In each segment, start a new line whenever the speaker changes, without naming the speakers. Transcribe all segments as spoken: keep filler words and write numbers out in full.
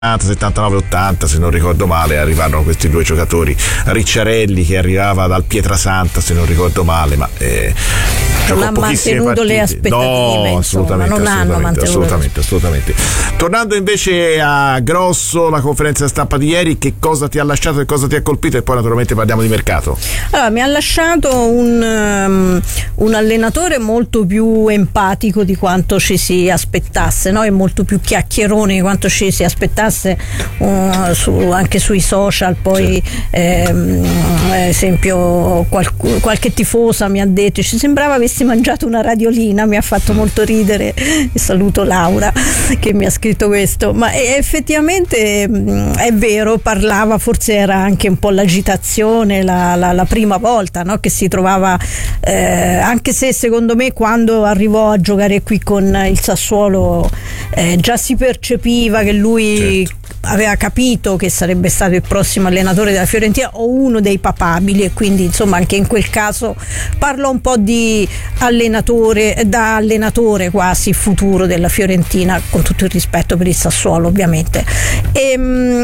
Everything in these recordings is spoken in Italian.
settantanove ottanta, se non ricordo male, arrivarono questi due giocatori, Ricciarelli che arrivava dal Pietrasanta, se non ricordo male, ma eh,
non ha mantenuto
partite.
le aspettative,
no,
insomma,
assolutamente,
non hanno mantenuto
assolutamente, assolutamente. Tornando invece a Grosso, la conferenza stampa di ieri, che cosa ti ha lasciato e cosa ti ha colpito, e poi naturalmente parliamo di mercato.
Allora, mi ha lasciato un, um, un allenatore molto più empatico di quanto ci si aspettasse, no? E molto più chiacchierone di quanto ci si aspettasse. Uh, su, anche sui social poi sì. ehm, ad esempio qual, qualche tifosa mi ha detto, ci sembrava avessi mangiato una radiolina, mi ha fatto molto ridere, e saluto Laura che mi ha scritto questo, ma effettivamente mh, è vero, parlava, forse era anche un po' l'agitazione la, la, la prima volta, no? Che si trovava eh, anche se secondo me quando arrivò a giocare qui con il Sassuolo eh, già si percepiva che lui certo. aveva capito che sarebbe stato il prossimo allenatore della Fiorentina o uno dei papabili, e quindi insomma anche in quel caso parlo un po' di allenatore, da allenatore quasi futuro della Fiorentina, con tutto il rispetto per il Sassuolo ovviamente. E,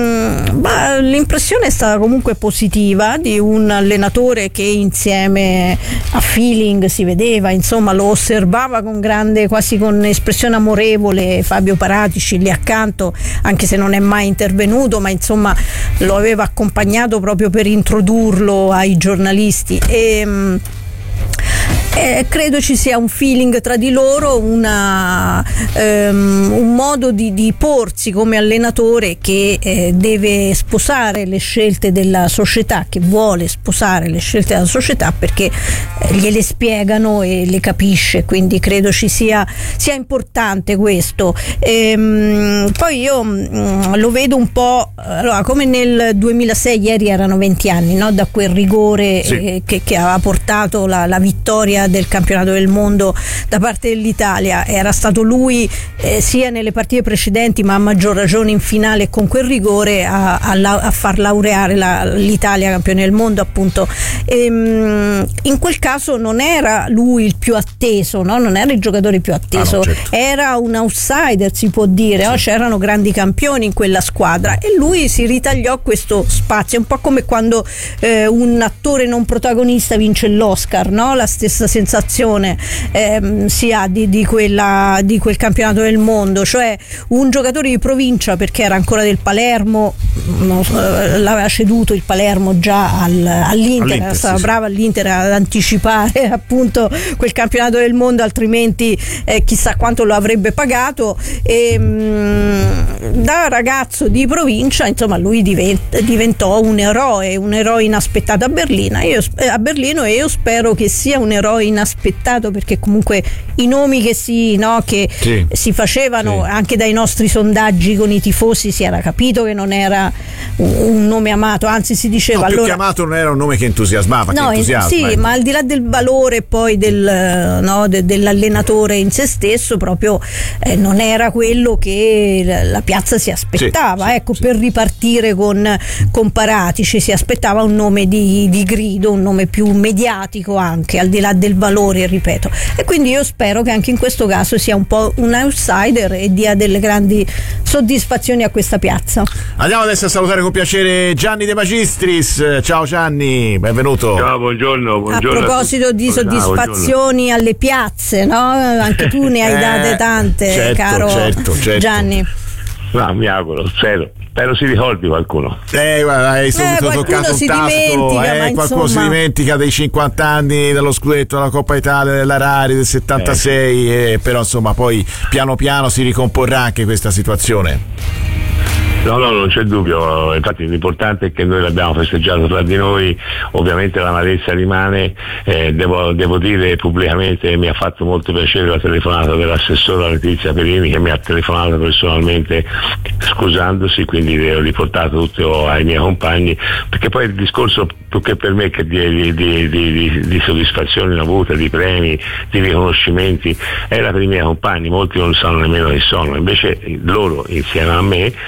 ma l'impressione è stata comunque positiva, di un allenatore che insieme a feeling si vedeva, insomma lo osservava con grande, quasi con espressione amorevole, Fabio Paratici lì accanto, anche se non è mai intervenuto, ma insomma lo aveva accompagnato proprio per introdurlo ai giornalisti. E Eh, credo ci sia un feeling tra di loro, una, um, un modo di, di porsi come allenatore che eh, deve sposare le scelte della società, che vuole sposare le scelte della società perché eh, gliele spiegano e le capisce, quindi credo ci sia, sia importante questo. E, um, poi io um, lo vedo un po', allora, come nel duemilasei, ieri erano venti anni, no? Da quel rigore sì. eh, che, che aveva portato la, la vittoria del campionato del mondo da parte dell'Italia. Era stato lui eh, sia nelle partite precedenti, ma a maggior ragione in finale con quel rigore a, a, a far laureare la, l'Italia campione del mondo, appunto. E, mh, in quel caso non era lui il più atteso, no? Non era il giocatore più atteso, ah, no, certo. Era un outsider, si può dire, sì. No? C'erano grandi campioni in quella squadra e lui si ritagliò questo spazio, un po' come quando eh, un attore non protagonista vince l'Oscar, no? La stessa sensazione ehm, si ha di, di, quella, di quel campionato del mondo, cioè un giocatore di provincia, perché era ancora del Palermo, no, l'aveva ceduto il Palermo già al, all'Inter, all'Inter era stata sì, brava all'Inter ad anticipare appunto quel campionato del mondo, altrimenti eh, chissà quanto lo avrebbe pagato. E mh, da ragazzo di provincia insomma lui divent, diventò un eroe, un eroe inaspettato a Berlino. Io, a Berlino e io spero che sia un eroe inaspettato, perché comunque i nomi che si, no, che sì. si facevano sì. anche dai nostri sondaggi con i tifosi, si era capito che non era un, un nome amato, anzi si diceva,
no, più
allora
che amato non era un nome che entusiasmava,
no,
che entusiasma,
sì,
eh.
ma al di là del valore poi del, no, de, dell'allenatore in se stesso, proprio eh, non era quello che la, la piazza si aspettava, sì, ecco sì, per ripartire con, con Paratici si aspettava un nome di, di grido, un nome più mediatico, anche al di là del valore, ripeto, e quindi io spero che anche in questo caso sia un po' un outsider e dia delle grandi soddisfazioni a questa piazza.
Andiamo adesso a salutare con piacere Gianni De Magistris. Ciao Gianni, benvenuto.
Ciao, buongiorno, buongiorno.
A proposito a di soddisfazioni alle piazze, no? Anche tu ne hai
eh,
date tante,
certo,
caro
certo, certo.
Gianni.
No, mi auguro, spero. Spero si ricordi qualcuno.
Eh, guarda, hai subito
eh,
toccato un tasto. Eh, qualcuno
insomma...
si dimentica dei cinquanta anni dello scudetto della Coppa Italia della Rari del settantasei, eh. Eh, però insomma poi piano piano si ricomporrà anche questa situazione.
No, no, non c'è dubbio, infatti l'importante è che noi l'abbiamo festeggiato tra di noi, ovviamente l'amarezza rimane, eh, devo, devo dire pubblicamente mi ha fatto molto piacere la telefonata dell'assessora Letizia Perini, che mi ha telefonato personalmente scusandosi, quindi l'ho riportato tutto ai miei compagni, perché poi il discorso più che per me che di, di, di, di, di soddisfazioni avute, di premi, di riconoscimenti, era per i miei compagni, molti non sanno nemmeno chi sono, invece loro insieme a me, insieme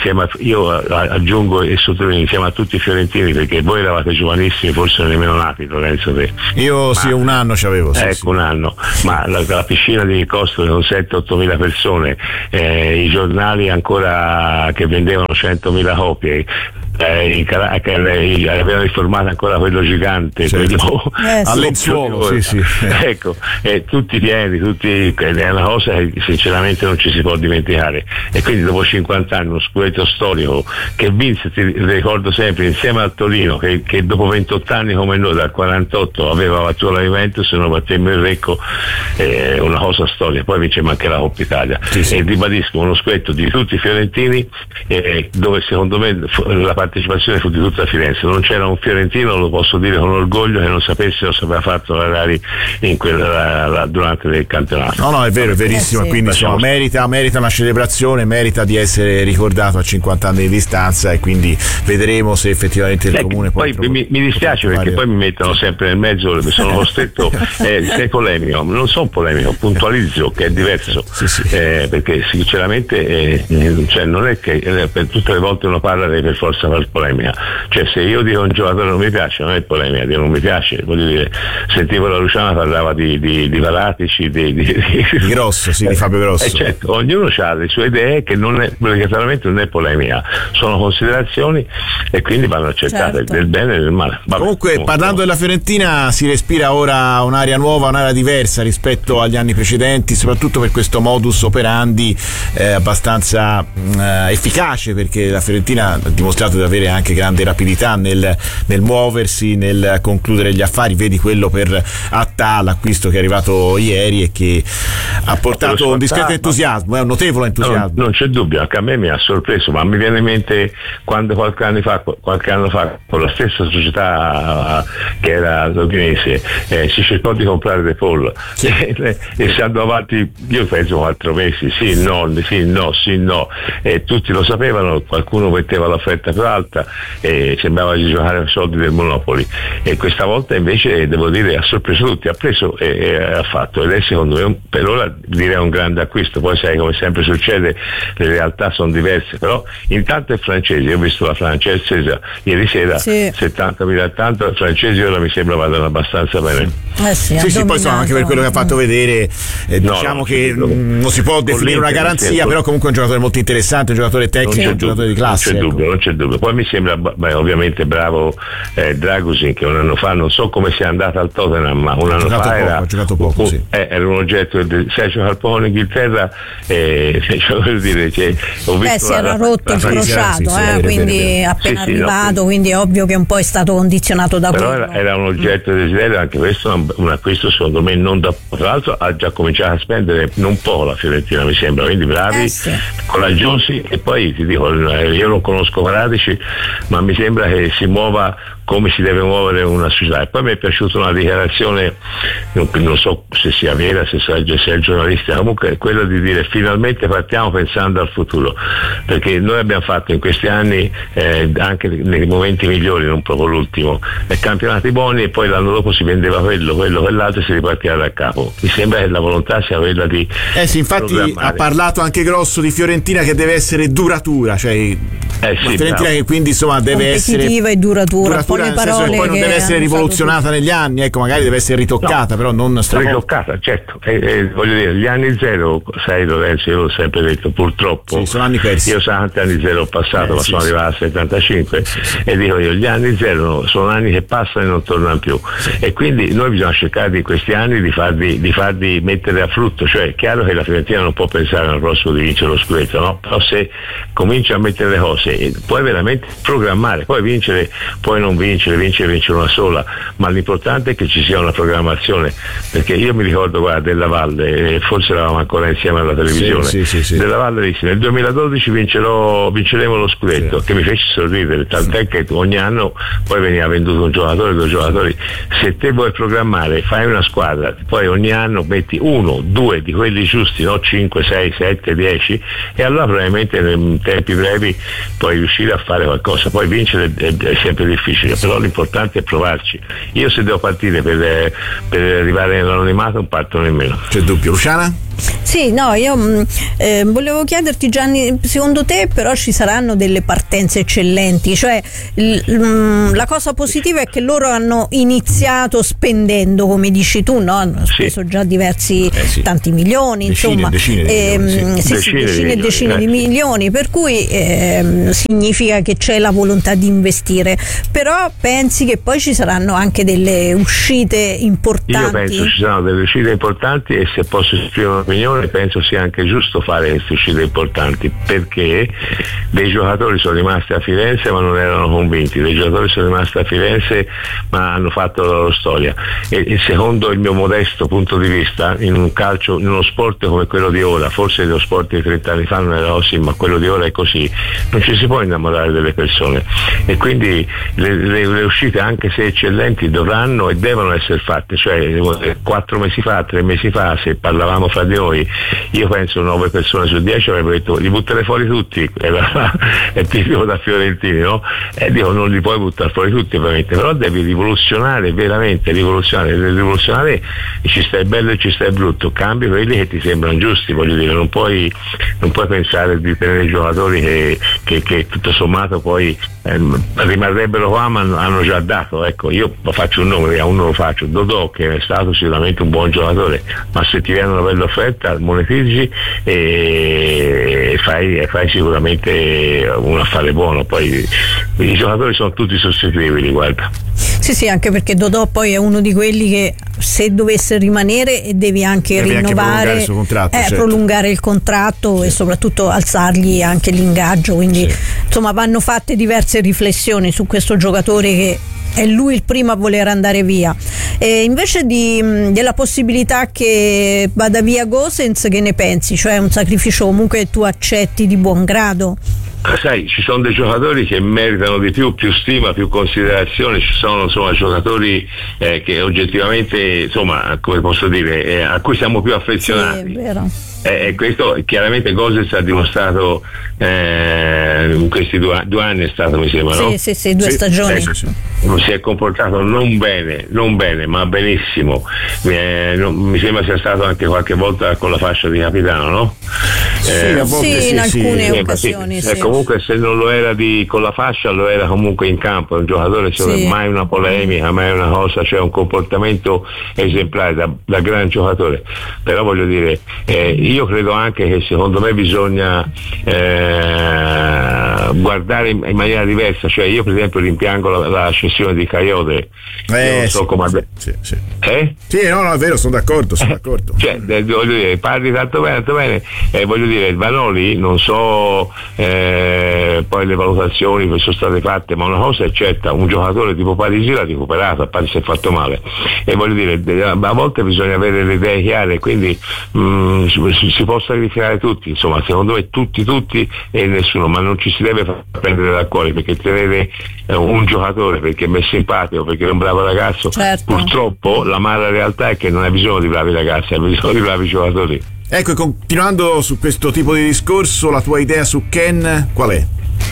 insieme a, io aggiungo e sottolineo insieme a tutti i fiorentini, perché voi eravate giovanissimi, forse nemmeno nati, Lorenzo te.
Io ma, sì, un anno c'avevo. Sì,
ecco,
sì.
un anno, ma la, la piscina di Costo erano sette otto mila persone, eh, i giornali ancora che vendevano centomila copie. Eh, che avevano riformato ancora quello gigante, certo. quello
eh, sì. al lenzuolo, sì, sì.
ecco, eh, tutti pieni, tutti, è una cosa che sinceramente non ci si può dimenticare. E quindi dopo cinquanta anni uno scudetto storico che vinse, ti ricordo sempre, insieme al Torino, che, che dopo ventotto anni come noi, dal quarantotto aveva battuto la Juventus, se non battemmo il Recco, eh, una cosa storica. Poi vincemmo anche la Coppa Italia, sì, sì. E ribadisco, uno scudetto di tutti i fiorentini, eh, dove secondo me la partecipazione fu di tutta Firenze, non c'era un fiorentino, lo posso dire con orgoglio, che non sapesse cosa aveva fatto la Rari in quella, la, la, durante il campionato.
No, no, è vero, è verissimo, eh sì. Quindi insomma, merita, merita una celebrazione, merita di essere ricordato a cinquanta anni di distanza, e quindi vedremo se effettivamente il eh, comune
poi
può
mi, mi dispiace perché poi mi mettono sempre nel mezzo, mi sono costretto, eh, sei polemico, non sono polemico, puntualizzo che è diverso, sì, sì. Eh, perché sinceramente eh, cioè, non è che eh, per tutte le volte uno parla deve per forza fare polemica, cioè se io dico un giocatore non mi piace non è polemica, dico non mi piace, voglio dire, sentivo la Luciana parlava di, di, di Valatici, di, di, di...
di Grosso, sì, di Fabio Grosso,
eh, certo, ognuno ha le sue idee che non è, obbligatoriamente non è polemica, sono considerazioni e quindi vanno accettate, certo. Del bene e del male. Vabbè,
comunque, comunque parlando della Fiorentina, si respira ora un'area nuova, un'area diversa rispetto agli anni precedenti, soprattutto per questo modus operandi eh, abbastanza eh, efficace, perché la Fiorentina ha dimostrato di avere anche grande rapidità nel, nel muoversi, nel concludere gli affari. Vedi quello per Attà, l'acquisto che è arrivato ieri e che ha portato un discreto entusiasmo, è eh, un notevole entusiasmo.
No, non c'è dubbio, anche a me mi ha sorpreso, ma mi viene in mente quando qualche anno fa, qualche anno fa con la stessa società che era l'Udinese eh, si cercò di comprare De Paul, sì. e, e si andò avanti, io penso quattro mesi, sì, no, sì, no, sì, no, e tutti lo sapevano, qualcuno metteva l'offerta più alta e sembrava di giocare ai soldi del Monopoli, e questa volta invece devo dire ha sorpreso tutti, ha preso e, e ha fatto, ed è secondo me un, per ora direi un grande acquisto. Poi sai, come sempre succede, le realtà sono diverse, però intanto è francese, io ho visto la francese ieri sera, sì. settantamila, tanto francesi ora mi sembra vadano abbastanza bene.
Eh sì,
sì, sì, poi insomma, anche per quello che ha fatto vedere, eh, no, diciamo no, che mh, non si può definire una garanzia, però comunque è un giocatore molto interessante, un giocatore tecnico, un giocatore di classe.
Non c'è
ecco.
dubbio, non c'è dubbio. Poi mi sembra beh, ovviamente bravo eh, Dragusin, che un anno fa, non so come sia andata al Tottenham, ma un anno fa
poco,
era,
ha giocato poco,
un,
sì.
eh, era un oggetto di sai giocare poco in Inghilterra, eh, cioè, voglio dire, cioè, ho visto
Beh, si era rotto il crociato, sì, sì, eh, quindi vero, vero. appena sì, arrivato, sì, no, quindi è ovvio che un po' è stato condizionato da
però
quello.
Era, era un oggetto di desiderio, anche questo un, un acquisto secondo me non da poco. Tra l'altro ha già cominciato a spendere non poco la Fiorentina, mi sembra, quindi bravi, eh sì. coraggiosi, e poi ti dico, io non conosco Paratici, ma mi sembra che si muova come si deve muovere una società. E poi mi è piaciuta una dichiarazione, non, non so se sia vera, se sia giornalistica, comunque è quella di dire finalmente partiamo pensando al futuro, perché noi abbiamo fatto in questi anni eh, anche nei momenti migliori, non proprio l'ultimo, eh, campionati buoni, e poi l'anno dopo si vendeva quello, quello, quell'altro, e si ripartiva da capo. Mi sembra che la volontà sia quella di
eh sì, infatti ha parlato anche Grosso di Fiorentina che deve essere duratura, cioè eh sì, Fiorentina bravo. Che quindi insomma deve essere
competitiva e duratura, duratura nel senso che
poi non deve essere rivoluzionata negli anni, ecco, magari deve essere ritoccata, no, però non stravolta.
Ritoccata, certo. E, e, voglio dire, gli anni zero, sai Lorenzo, io l'ho sempre detto, purtroppo
sì, sono anni persi.
Io tanti anni zero ho passato, eh, ma sì, sono sì. arrivato al settantacinque, sì, sì. e dico io, gli anni zero sono anni che passano e non tornano più, sì. e quindi noi bisogna cercare di questi anni di farli, di farli mettere a frutto, cioè è chiaro che la Fiorentina non può pensare l'anno prossimo di vincere lo scudetto, no? Però se comincia a mettere le cose puoi veramente programmare, poi vincere, puoi non vincere, vincere, vincere una sola, ma l'importante è che ci sia una programmazione, perché io mi ricordo, guarda, Della Valle, forse eravamo ancora insieme alla televisione,
sì, sì, sì, sì.
Della Valle disse nel duemiladodici vincerò, vinceremo lo scudetto, sì. che mi fece sorridere, tant'è che ogni anno poi veniva venduto un giocatore, due giocatori. Se te vuoi programmare, fai una squadra, poi ogni anno metti uno, due di quelli giusti, no cinque, sei, sette, dieci, e allora probabilmente in tempi brevi puoi riuscire a fare qualcosa. Poi vincere è, è sempre difficile, però l'importante è provarci. Io se devo partire per, per arrivare nell'anonimato non parto nemmeno.
C'è dubbio. Luciana?
Sì, no, io eh, volevo chiederti, Gianni, secondo te però ci saranno delle partenze eccellenti? Cioè l, la cosa positiva è che loro hanno iniziato spendendo, come dici tu, no? Hanno speso sì. già diversi eh sì. tanti milioni,
decine,
insomma,
decine di
eh,
milioni, sì.
sì,
decine,
sì, decine e
di
decine
milioni,
di
eh.
milioni, per cui eh, significa che c'è la volontà di investire, però pensi che poi ci saranno anche delle uscite importanti?
Io penso ci saranno delle uscite importanti, e se posso esprimere un'opinione penso sia anche giusto fare queste uscite importanti, perché dei giocatori sono rimasti a Firenze ma non erano convinti, dei giocatori sono rimasti a Firenze ma hanno fatto la loro storia, e, e secondo il mio modesto punto di vista, in un calcio, in uno sport come quello di ora, forse lo sport di trenta anni fa non era così, ma quello di ora è così, non ci si può innamorare delle persone, e quindi le, le, le uscite, anche se eccellenti, dovranno e devono essere fatte. Cioè quattro mesi fa, tre mesi fa, se parlavamo fra di noi, io penso nove persone su dieci avrebbero detto li butterei fuori tutti, è tipico da fiorentini, no? E dico, non li puoi buttare fuori tutti ovviamente, però devi rivoluzionare, veramente rivoluzionare, rivoluzionare, e ci stai bello e ci stai brutto, cambi quelli che ti sembrano giusti, voglio dire, non puoi, non puoi pensare di tenere giocatori che, che, che tutto sommato poi ehm, rimarrebbero qua ma hanno già dato. Ecco, io faccio un nome, a uno lo faccio, Dodò, che è stato sicuramente un buon giocatore, ma se ti viene una bella offerta monetizzi e fai, e fai sicuramente un affare buono. Poi i giocatori sono tutti sostituibili, guarda.
Sì, sì, anche perché Dodò poi è uno di quelli che se dovesse rimanere e devi anche
devi
rinnovare,
anche prolungare il, contratto,
eh,
certo.
prolungare il contratto, sì. E soprattutto alzargli anche l'ingaggio, quindi sì. Insomma vanno fatte diverse riflessioni su questo giocatore che è lui il primo a voler andare via. E invece di, della possibilità che vada via Gosens, che ne pensi? Cioè un sacrificio comunque tu accetti di buon grado?
Sai, ci sono dei giocatori che meritano di più, più stima, più considerazione, ci sono insomma giocatori eh, che oggettivamente, insomma, come posso dire, eh, a cui siamo più affezionati.
Sì, è vero.
E eh, questo chiaramente Gosens ha dimostrato eh, in questi due, due anni è stato, mi sembra,
sì,
no?
Sì, sì, due sì, stagioni.
Sì, sì. Si è comportato non bene, non bene, ma benissimo. Eh, non, mi sembra sia stato anche qualche volta con la fascia di capitano, no?
Sì,
eh,
a volte
sì,
sì,
in alcune
sì,
occasioni.
sì.
Sì.
E comunque se non lo era di, con la fascia, lo era comunque in campo. È un giocatore, cioè,
sì.
mai una polemica, mai una cosa, cioè un comportamento esemplare da, da gran giocatore. Però voglio dire, eh, io credo anche che secondo me bisogna eh, guardare in, in maniera diversa. Cioè io per esempio rimpiango la, la cessione di Coyote.
Eh,
non so
sì,
come
sì, sì.
Eh?
Sì, no, no, è vero, sono d'accordo, sono d'accordo.
Cioè, eh, voglio dire, parli tanto bene, tanto bene, eh, voglio dire, il Vanoli, non so eh, poi le valutazioni che sono state fatte, ma una cosa è certa, un giocatore tipo Parisi l'ha recuperato, a parte si è fatto male, e voglio dire, a volte bisogna avere le idee chiare, quindi mh, si, si può sacrificare tutti, insomma, secondo me tutti, tutti e nessuno, ma non ci si deve far prendere dal cuore, perché tenere eh, un giocatore perché mi è simpatico, perché è un bravo ragazzo,
certo.
Purtroppo l'amara realtà è che non hai bisogno di bravi ragazzi, hai bisogno di bravi giocatori.
Ecco, e continuando su questo tipo di discorso, la tua idea su Ken qual è?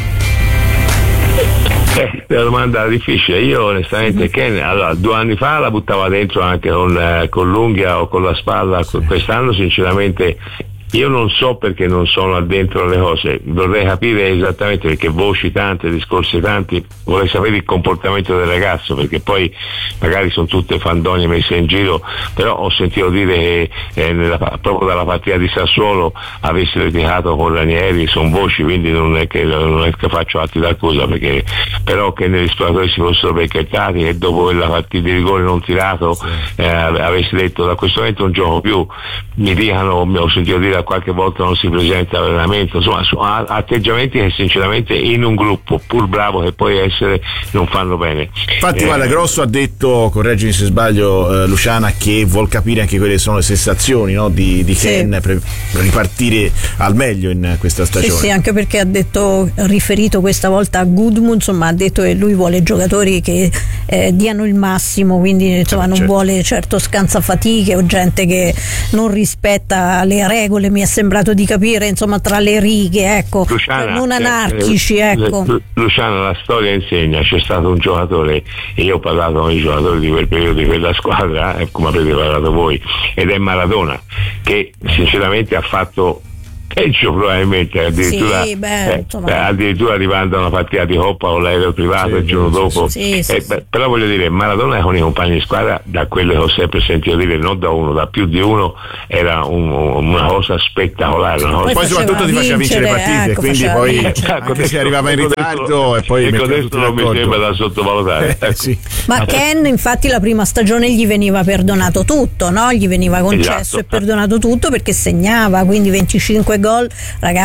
Eh, la domanda difficile. Io onestamente Ken, allora, due anni fa la buttava dentro anche con, eh, con l'unghia o con la spalla, sì. Quest'anno sinceramente io non so, perché non sono addentro alle cose, vorrei capire esattamente, perché voci tante, discorsi tanti, vorrei sapere il comportamento del ragazzo, perché poi magari sono tutte fandonie messe in giro, però ho sentito dire che eh, nella, proprio dalla partita di Sassuolo avesse litigato con Ranieri, sono voci, quindi non è che, non è che faccio atti d'accusa, perché però che negli spogliatoi si fossero becchettati, che dopo quella partita di rigore non tirato eh, avesse detto da questo momento non gioco più, mi dicano, mi ho sentito dire qualche volta non si presenta all'allenamento, insomma sono atteggiamenti che sinceramente in un gruppo pur bravo che puoi essere non fanno bene.
Infatti
eh,
guarda, Grosso ha detto, correggimi se sbaglio eh, Luciana, che vuol capire anche quelle che sono le sensazioni, no, di, di sì. Ken per ripartire al meglio in questa stagione.
Sì, sì, anche perché ha detto, riferito questa volta a Gudmund, insomma ha detto che lui vuole giocatori che eh, diano il massimo, quindi insomma non certo. vuole certo scansafatiche o gente che non rispetta le regole mi è sembrato di capire, insomma, tra le righe, ecco,
Luciana,
non anarchici,
eh,
ecco.
Luciana, la storia insegna, c'è stato un giocatore, e io ho parlato con i giocatori di quel periodo, di quella squadra, eh, come avete parlato voi, ed è Maradona, che sinceramente ha fatto peggio probabilmente, addirittura,
sì, beh,
eh, addirittura arrivando a una partita di Coppa con l'aereo privato sì, il giorno sì, dopo
sì, sì,
eh,
sì.
Beh, però voglio dire, Maradona con i compagni di squadra, da quello che ho sempre sentito dire, non da uno, da più di uno, era un, una cosa spettacolare, una cosa.
Poi, poi soprattutto ti faceva vincere partite, ecco, quindi poi anche se arrivava in ritardo e poi
ecco, adesso non mi sembra da sottovalutare,
eh,
ecco.
sì.
Ma Ken, infatti, la prima stagione gli veniva perdonato tutto, no? Gli veniva concesso esatto. e perdonato tutto perché segnava, quindi venticinque gol, ragazzi,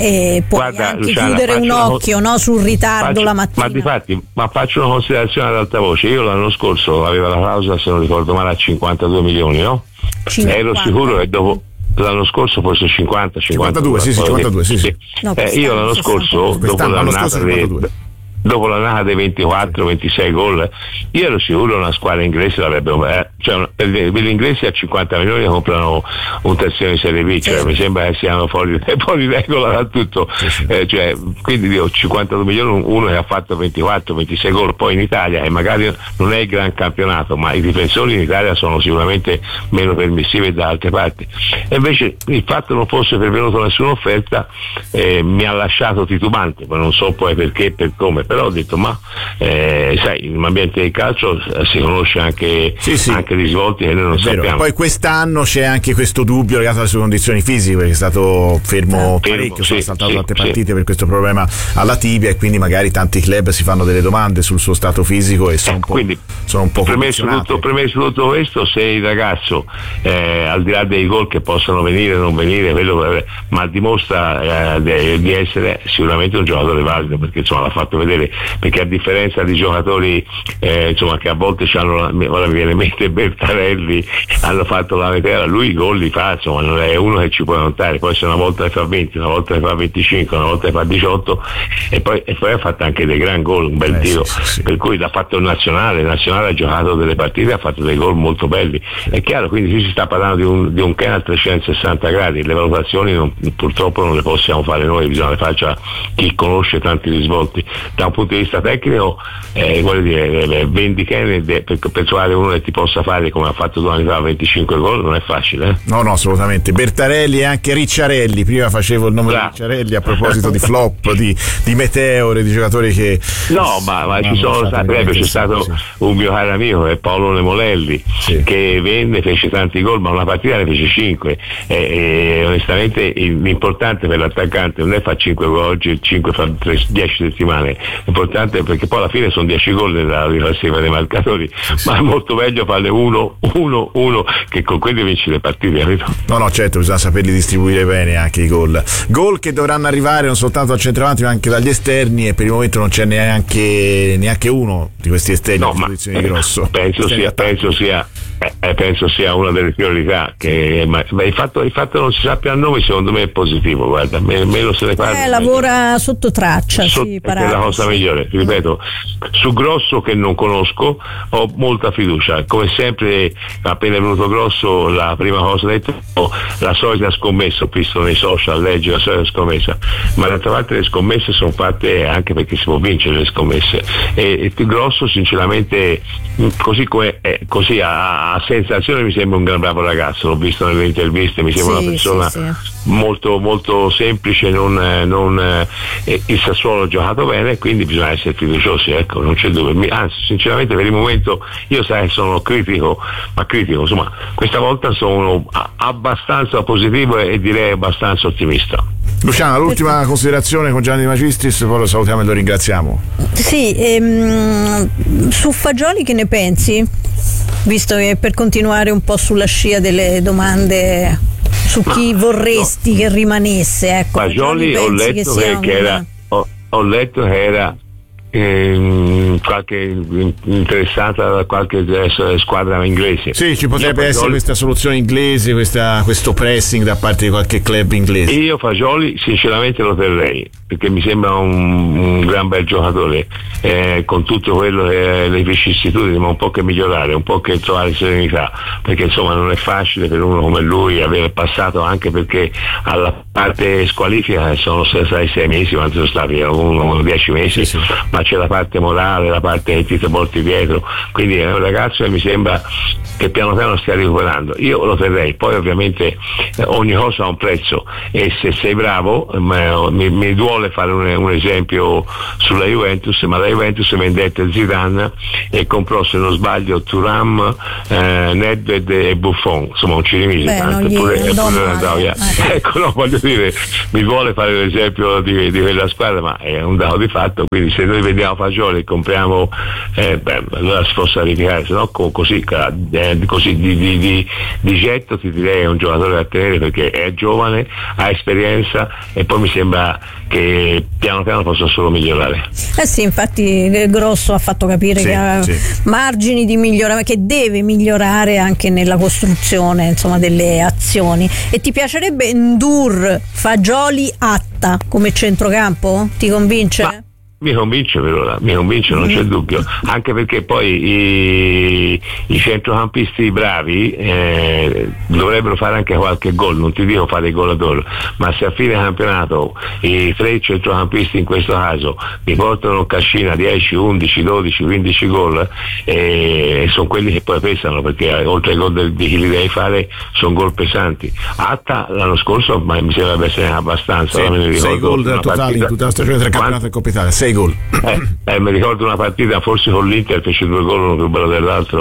e puoi
Guarda,
anche
Luciana,
chiudere un occhio, no, sul ritardo
faccio,
la mattina.
Ma difatti, ma faccio una considerazione ad alta voce. Io l'anno scorso aveva la clausola, se non ricordo male, a cinquantadue milioni, no?
cinquanta.
Ero sicuro che dopo l'anno scorso forse cinquanta
cinquantadue, sì, sì, cinquantadue, sì, sì.
No,
eh, io l'anno scorso, dopo l'annata dei, dopo l'annata dei ventiquattro ventisei gol, io ero sicuro una squadra inglese l'avrebbe, eh, cioè gli inglesi a cinquanta milioni comprano un terzino di Serie B, cioè sì. mi sembra che siano fuori, fuori regola da tutto, sì, sì. Eh, cioè, quindi io cinquantadue milioni, uno che ha fatto ventiquattro ventisei gol, poi in Italia, e magari non è il gran campionato, ma i difensori in Italia sono sicuramente meno permissivi da altre parti, e invece il fatto non fosse pervenuto nessuna offerta eh, mi ha lasciato titubante, ma non so poi perché e per come, però ho detto ma eh, sai, in un ambiente di calcio eh, si conosce anche,
sì, sì.
anche risvolti che noi non
sappiamo.
sappiamo.
Poi quest'anno c'è anche questo dubbio legato alle sue condizioni fisiche, perché è stato fermo
fermo,
parecchio,
sì,
sono saltato
sì,
tante
sì.
partite per questo problema alla tibia, e quindi magari tanti club si fanno delle domande sul suo stato fisico e sono un po',
quindi,
sono un po'
premesso tutto, premesso tutto questo, se il ragazzo eh, al di là dei gol che possono venire o non venire, quello, ma dimostra eh, de, di essere sicuramente un giocatore valido, perché insomma l'ha fatto vedere, perché a differenza di giocatori eh, insomma che a volte hanno, ora mi viene in mente Bertarelli, hanno fatto la metà, lui i gol li fa, insomma non è uno che ci può notare, poi se una volta ne fa venti, una volta ne fa venticinque, una volta ne fa diciotto, e poi, e poi ha fatto anche dei gran gol, un bel
eh,
tiro,
sì, sì, sì.
per cui l'ha fatto il nazionale, il nazionale ha giocato delle partite, ha fatto dei gol molto belli, è chiaro, quindi qui si sta parlando di un, di un Ken a trecentosessanta gradi, le valutazioni non, purtroppo non le possiamo fare noi, bisogna che faccia chi conosce tanti risvolti. Da un punto di vista tecnico eh, voglio dire, vendi Ken per, per trovare uno che ti possa fare come ha fatto due anni fa venticinque gol non è facile, eh?
No, no, assolutamente. Bertarelli e anche Ricciarelli, prima facevo il nome Bravo. di Ricciarelli a proposito di flop, di, di meteore, di giocatori che
no, ma, ma ci sono stati, c'è stato sì. un mio caro amico che è Paolo Nemolelli, sì. che venne, fece tanti gol, ma una partita ne fece cinque, e, e onestamente l'importante per l'attaccante non è fare cinque gol oggi, cinque fa dieci settimane, l'importante è perché poi alla fine sono dieci gol nella classifica dei marcatori, ma è molto meglio farne uno, uno, uno, che con quelli vinci le partite, capito?
No, no, certo, bisogna saperli distribuire bene anche i gol. Gol che dovranno arrivare non soltanto al centravanti ma anche dagli esterni, e per il momento non c'è neanche, neanche uno di questi esterni
no,
a posizione di Grosso.
Penso sia, penso sia Eh, penso sia una delle priorità, che ma, ma il, fatto, il fatto non si sappia il nome secondo me è positivo, guarda, me, meno se ne parla,
eh, lavora sotto traccia,
so,
sì,
è la cosa migliore, ripeto. Su Grosso, che non conosco, ho molta fiducia, come sempre appena è venuto Grosso la prima cosa detto la solita scommessa, ho visto nei social, leggi la solita scommessa, ma d'altra parte le scommesse sono fatte anche perché si può vincere le scommesse, e, e Grosso sinceramente così come è, così a a sensazione mi sembra un gran bravo ragazzo, l'ho visto nelle interviste, mi sembra sì, una persona sì, sì. molto molto semplice, non, non eh, il Sassuolo ha giocato bene, quindi bisogna essere fiduciosi, ecco, non c'è dubbio, anzi sinceramente per il momento io sai sono critico, ma critico, insomma questa volta sono abbastanza positivo e direi abbastanza ottimista.
Luciana, l'ultima considerazione con Gianni Magistris, poi lo salutiamo e lo ringraziamo.
Sì, ehm, su Fagioli che ne pensi? Visto che per continuare un po' sulla scia delle domande su chi Ma, vorresti no. che rimanesse, ecco.
Fagioli ho letto che, che era ho, ho letto che era eh, qualche interessata da qualche squadra inglese.
Sì, ci potrebbe essere Fagioli, questa soluzione inglese, questa, questo pressing da parte di qualche club inglese.
Io Fagioli sinceramente lo terrei, perché mi sembra un, un gran bel giocatore, eh, con tutto quello che le vicissitudini, ma un po' che migliorare, un po' che trovare serenità, perché insomma non è facile per uno come lui aver passato, anche perché alla parte squalifica sono stati sei mesi, quanti sono stati? Uno, dieci mesi, sì, sì. Ma c'è la parte morale, la parte che ti porti dietro, quindi è un ragazzo che mi sembra che piano piano stia recuperando. Io lo terrei, poi ovviamente eh, ogni cosa ha un prezzo, e se sei bravo, mi, mi duole fare un, un esempio sulla Juventus, ma la Juventus vendette Zidane e comprò, se non sbaglio, Thuram, eh, Nedved e Buffon, insomma un cirimise.
Beh, tanto,
eppure, eppure
andò
via. Eh. Ecco, no, voglio dire, mi vuole fare l'esempio di, di quella squadra, ma è un dato di fatto, quindi se noi vendiamo Fagioli e compriamo, eh, beh, allora si possa verificare, se no così, eh, così di, di, di, di getto ti direi è un giocatore da tenere, perché è giovane, ha esperienza, e poi mi sembra che piano piano possa solo migliorare.
Eh sì, infatti Grosso ha fatto capire
sì,
che ha
sì.
margini di miglioramento, che deve migliorare anche nella costruzione, insomma, delle azioni. E ti piacerebbe Ndour, Fagioli, Atta come centrocampo? Ti convince?
Ma mi convince per ora, mi convince, non c'è dubbio, anche perché poi i, i centrocampisti bravi eh, dovrebbero fare anche qualche gol, non ti dico fare i gol d'oro, ma se a fine campionato i tre centrocampisti in questo caso mi portano cascina dieci, undici, dodici, quindici gol, e eh, sono quelli che poi pesano, perché oltre ai gol di chi li devi fare sono gol pesanti. Atta l'anno scorso, ma mi sembra essere abbastanza,
sì, sei gol totali in tutta la stagione tra campionato e Coppa Italia, sei gol.
Eh, eh, mi ricordo una partita forse con l'Inter, fece due gol, uno più bello dell'altro.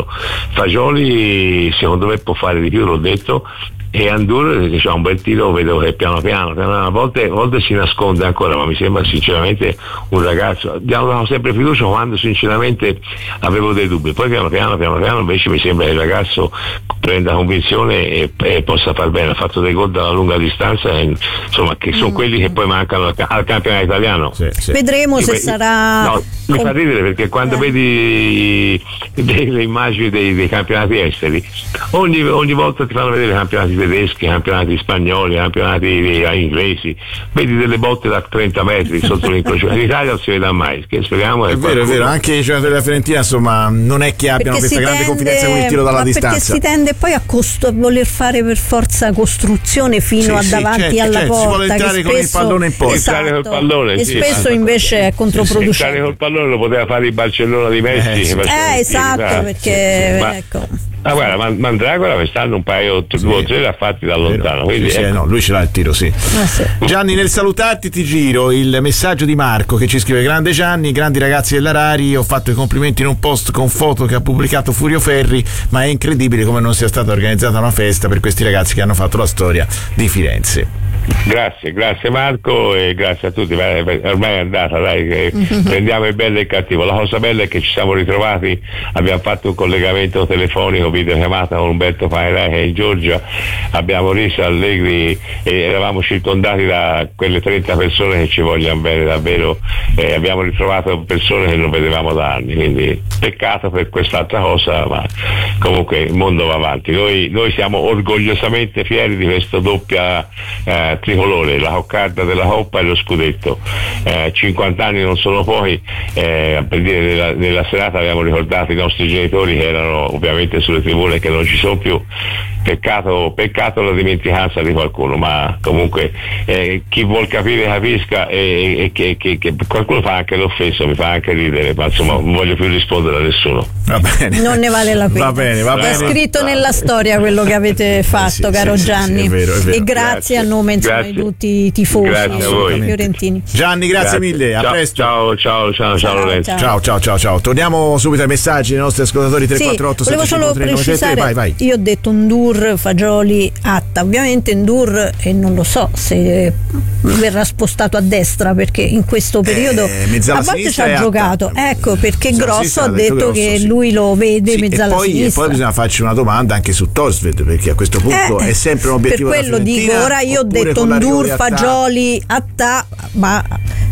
Fagioli secondo me può fare di più, l'ho detto, e Ndour, che c'ha un bel tiro, vedo che piano piano, a volte, a volte si nasconde ancora, ma mi sembra sinceramente un ragazzo, diamo sempre fiducia quando sinceramente avevo dei dubbi, poi piano piano piano piano invece mi sembra che il ragazzo prenda convinzione e, e possa far bene. Ha fatto dei gol dalla lunga distanza, e, insomma, che sono mm. quelli che poi mancano al, al campionato italiano.
Sì, sì. Vedremo se
Io,
sarà.
No, mi fa ridere perché quando eh. vedi le immagini dei, dei campionati esteri, ogni, ogni volta ti fanno vedere campionati tedeschi, campionati spagnoli, campionati inglesi, vedi delle botte da trenta metri sotto l'incrocio. In Italia non si vede mai, che speriamo
è
qualcuno...
vero, è vero, anche i giocatori della Fiorentina insomma non è che abbiano
perché
questa grande
tende,
confidenza con il tiro dalla
ma
distanza,
perché si tende poi a, costo, a voler fare per forza costruzione fino
sì,
a
sì,
davanti
certo,
alla
certo,
porta,
si vuole entrare con
spesso,
il pallone in porta,
esatto,
col pallone,
e
sì,
spesso
sì,
invece è controproducente.
Entrare col pallone lo poteva fare il Barcellona di Messi,
eh, sì.
eh esatto, esatto, perché
ma,
ecco.
Ma guarda, Mandragora quest'anno un paio, sì, due o tre l'ha fatti da lontano, quindi
sì,
ecco.
no, lui ce l'ha il tiro, sì.
Ah, sì.
Gianni, nel salutarti ti giro il messaggio di Marco che ci scrive: grande Gianni, grandi ragazzi della Rari, ho fatto i complimenti in un post con foto che ha pubblicato Furio Ferri, ma è incredibile come non sia stata organizzata una festa per questi ragazzi che hanno fatto la storia di Firenze.
Grazie, grazie Marco, e grazie a tutti. Ormai è andata, dai, che prendiamo il bello e il cattivo. La cosa bella è che ci siamo ritrovati, abbiamo fatto un collegamento telefonico, videochiamata con Umberto Panerai che è in Georgia, abbiamo riso allegri e eravamo circondati da quelle trenta persone che ci vogliono bene davvero, e abbiamo ritrovato persone che non vedevamo da anni, quindi peccato per quest'altra cosa, ma comunque il mondo va avanti. Noi, noi siamo orgogliosamente fieri di questo doppia eh, tricolore, la coccarda della Coppa e lo scudetto. eh, cinquanta anni non sono pochi, eh, per dire nella, nella serata abbiamo ricordato i nostri genitori che erano ovviamente sulle tribune, che non ci sono più. Peccato, peccato la dimenticanza di qualcuno, ma comunque eh, chi vuol capire capisca, e, e che, che, che qualcuno fa anche l'offeso, mi fa anche ridere, ma insomma non voglio più rispondere a nessuno.
Va bene.
Non ne vale la pena.
Va bene, va bene.
È scritto nella storia quello che avete fatto,
sì,
caro
sì,
Gianni.
sì, è vero, è vero.
E grazie, grazie a nome insomma, di tutti i tifosi fiorentini.
Gianni, grazie, grazie mille, a
ciao,
presto.
Ciao, ciao, ciao, ciao Lorenzo.
Ciao, ciao, ciao, ciao. Torniamo subito ai messaggi dei nostri ascoltatori. Tre quattro otto
sette cinque tre nove tre. Vai, vai. Io ho detto Ndour, Fagioli, Atta. Ovviamente Ndour, e non lo so se verrà spostato a destra, perché in questo periodo
eh,
a volte ci ha giocato, ecco perché
mezzala
Grosso ha detto, detto
grosso,
che
sì.
lui lo vede
sì,
mezzala
e poi,
sinistra.
E poi bisogna farci una domanda anche su Torsved, perché a questo punto
eh,
è sempre un obiettivo
per quello dico, ora io ho detto Ndour, Fagioli, Atta, ma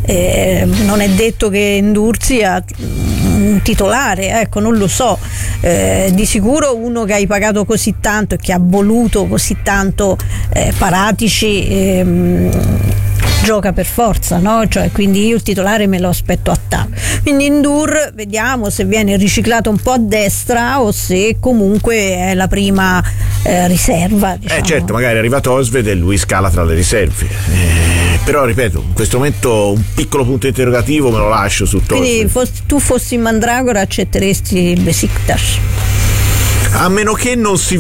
eh, non è detto che N'Dour sia un titolare, ecco, non lo so. Eh, di sicuro uno che hai pagato così tanto e che ha voluto così tanto eh, Paratici ehm, gioca per forza, no? Cioè, quindi io il titolare me lo aspetto a T A. Quindi N'Dour vediamo se viene riciclato un po' a destra o se comunque è la prima eh, riserva, diciamo.
Eh certo, magari arriva Torstvedt e lui scala tra le riserve, eh, però ripeto, in questo momento un piccolo punto interrogativo me lo lascio su Torstvedt.
Quindi fos- tu fossi in Mandragora accetteresti il Besiktas?
A meno che non si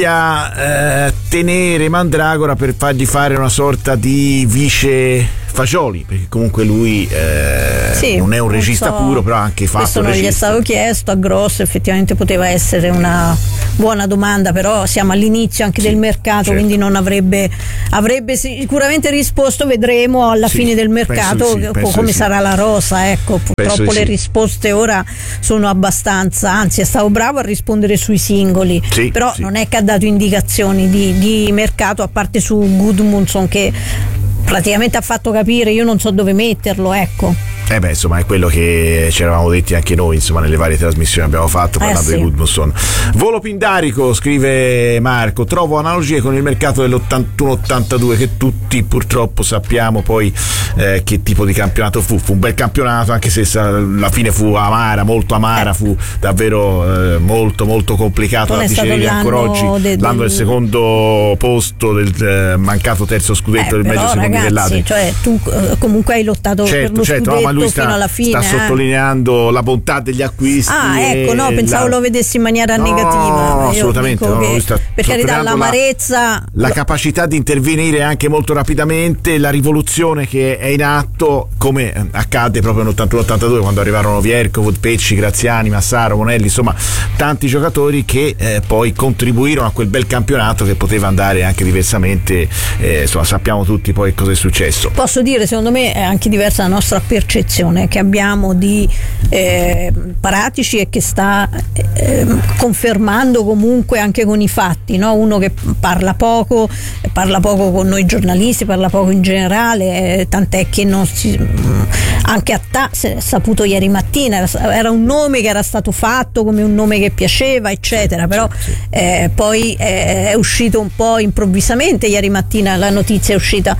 voglia eh, tenere Mandragora per fargli fare una sorta di vice Fagioli, perché comunque lui eh,
sì,
non è un regista
so,
puro, però ha anche fatto
questo non
regista.
Gli è stato chiesto, a Grosso effettivamente poteva essere una buona domanda, però siamo all'inizio anche sì, del mercato, certo. Quindi non avrebbe avrebbe sicuramente risposto, vedremo alla sì, fine del mercato sì, come sarà sì. la rosa, ecco, purtroppo le sì. risposte ora sono abbastanza, anzi è stato bravo a rispondere sui singoli, sì, però sì. non è che ha dato indicazioni di, di mercato, a parte su Gudmundsson che praticamente ha fatto capire io non so dove metterlo, ecco.
Eh beh, insomma, è quello che ci eravamo detti anche noi, insomma, nelle varie trasmissioni che abbiamo fatto parlando eh sì. di Gudmundsson. Volo pindarico, scrive Marco, trovo analogie con il mercato dell'ottantuno ottantadue che tutti purtroppo sappiamo poi eh, che tipo di campionato fu. Fu un bel campionato, anche se alla fine fu amara, molto amara, eh. fu davvero eh, molto molto complicato da digerire ancora oggi, de, l'anno del secondo posto, del eh, mancato terzo scudetto
eh,
del meglio secondo livellati.
Cioè tu eh, comunque hai lottato
certo,
per lo
certo,
scudetto
no, ma lui sta,
fino alla fine,
sta
eh.
sottolineando la bontà degli acquisti.
Ah, ecco, no, pensavo
la...
lo vedessi in maniera
no,
negativa.
No, assolutamente. No, lui sta
per carità, l'amarezza.
La, la capacità di intervenire anche molto rapidamente, la rivoluzione che è in atto, come accadde proprio nell'ottantuno ottantadue quando arrivarono Vierkovod, Pecci, Graziani, Massaro, Monelli, insomma, tanti giocatori che eh, poi contribuirono a quel bel campionato che poteva andare anche diversamente. Eh, insomma, sappiamo tutti poi cosa è successo.
Posso dire, secondo me è anche diversa la nostra percezione che abbiamo di eh, Paratici e che sta eh, confermando comunque anche con i fatti, no? Uno che parla poco, parla poco con noi giornalisti, parla poco in generale, eh, tant'è che non si, anche a T A si è saputo ieri mattina, era, era un nome che era stato fatto come un nome che piaceva, eccetera, però eh, poi eh, è uscito un po' improvvisamente ieri mattina, la notizia è uscita,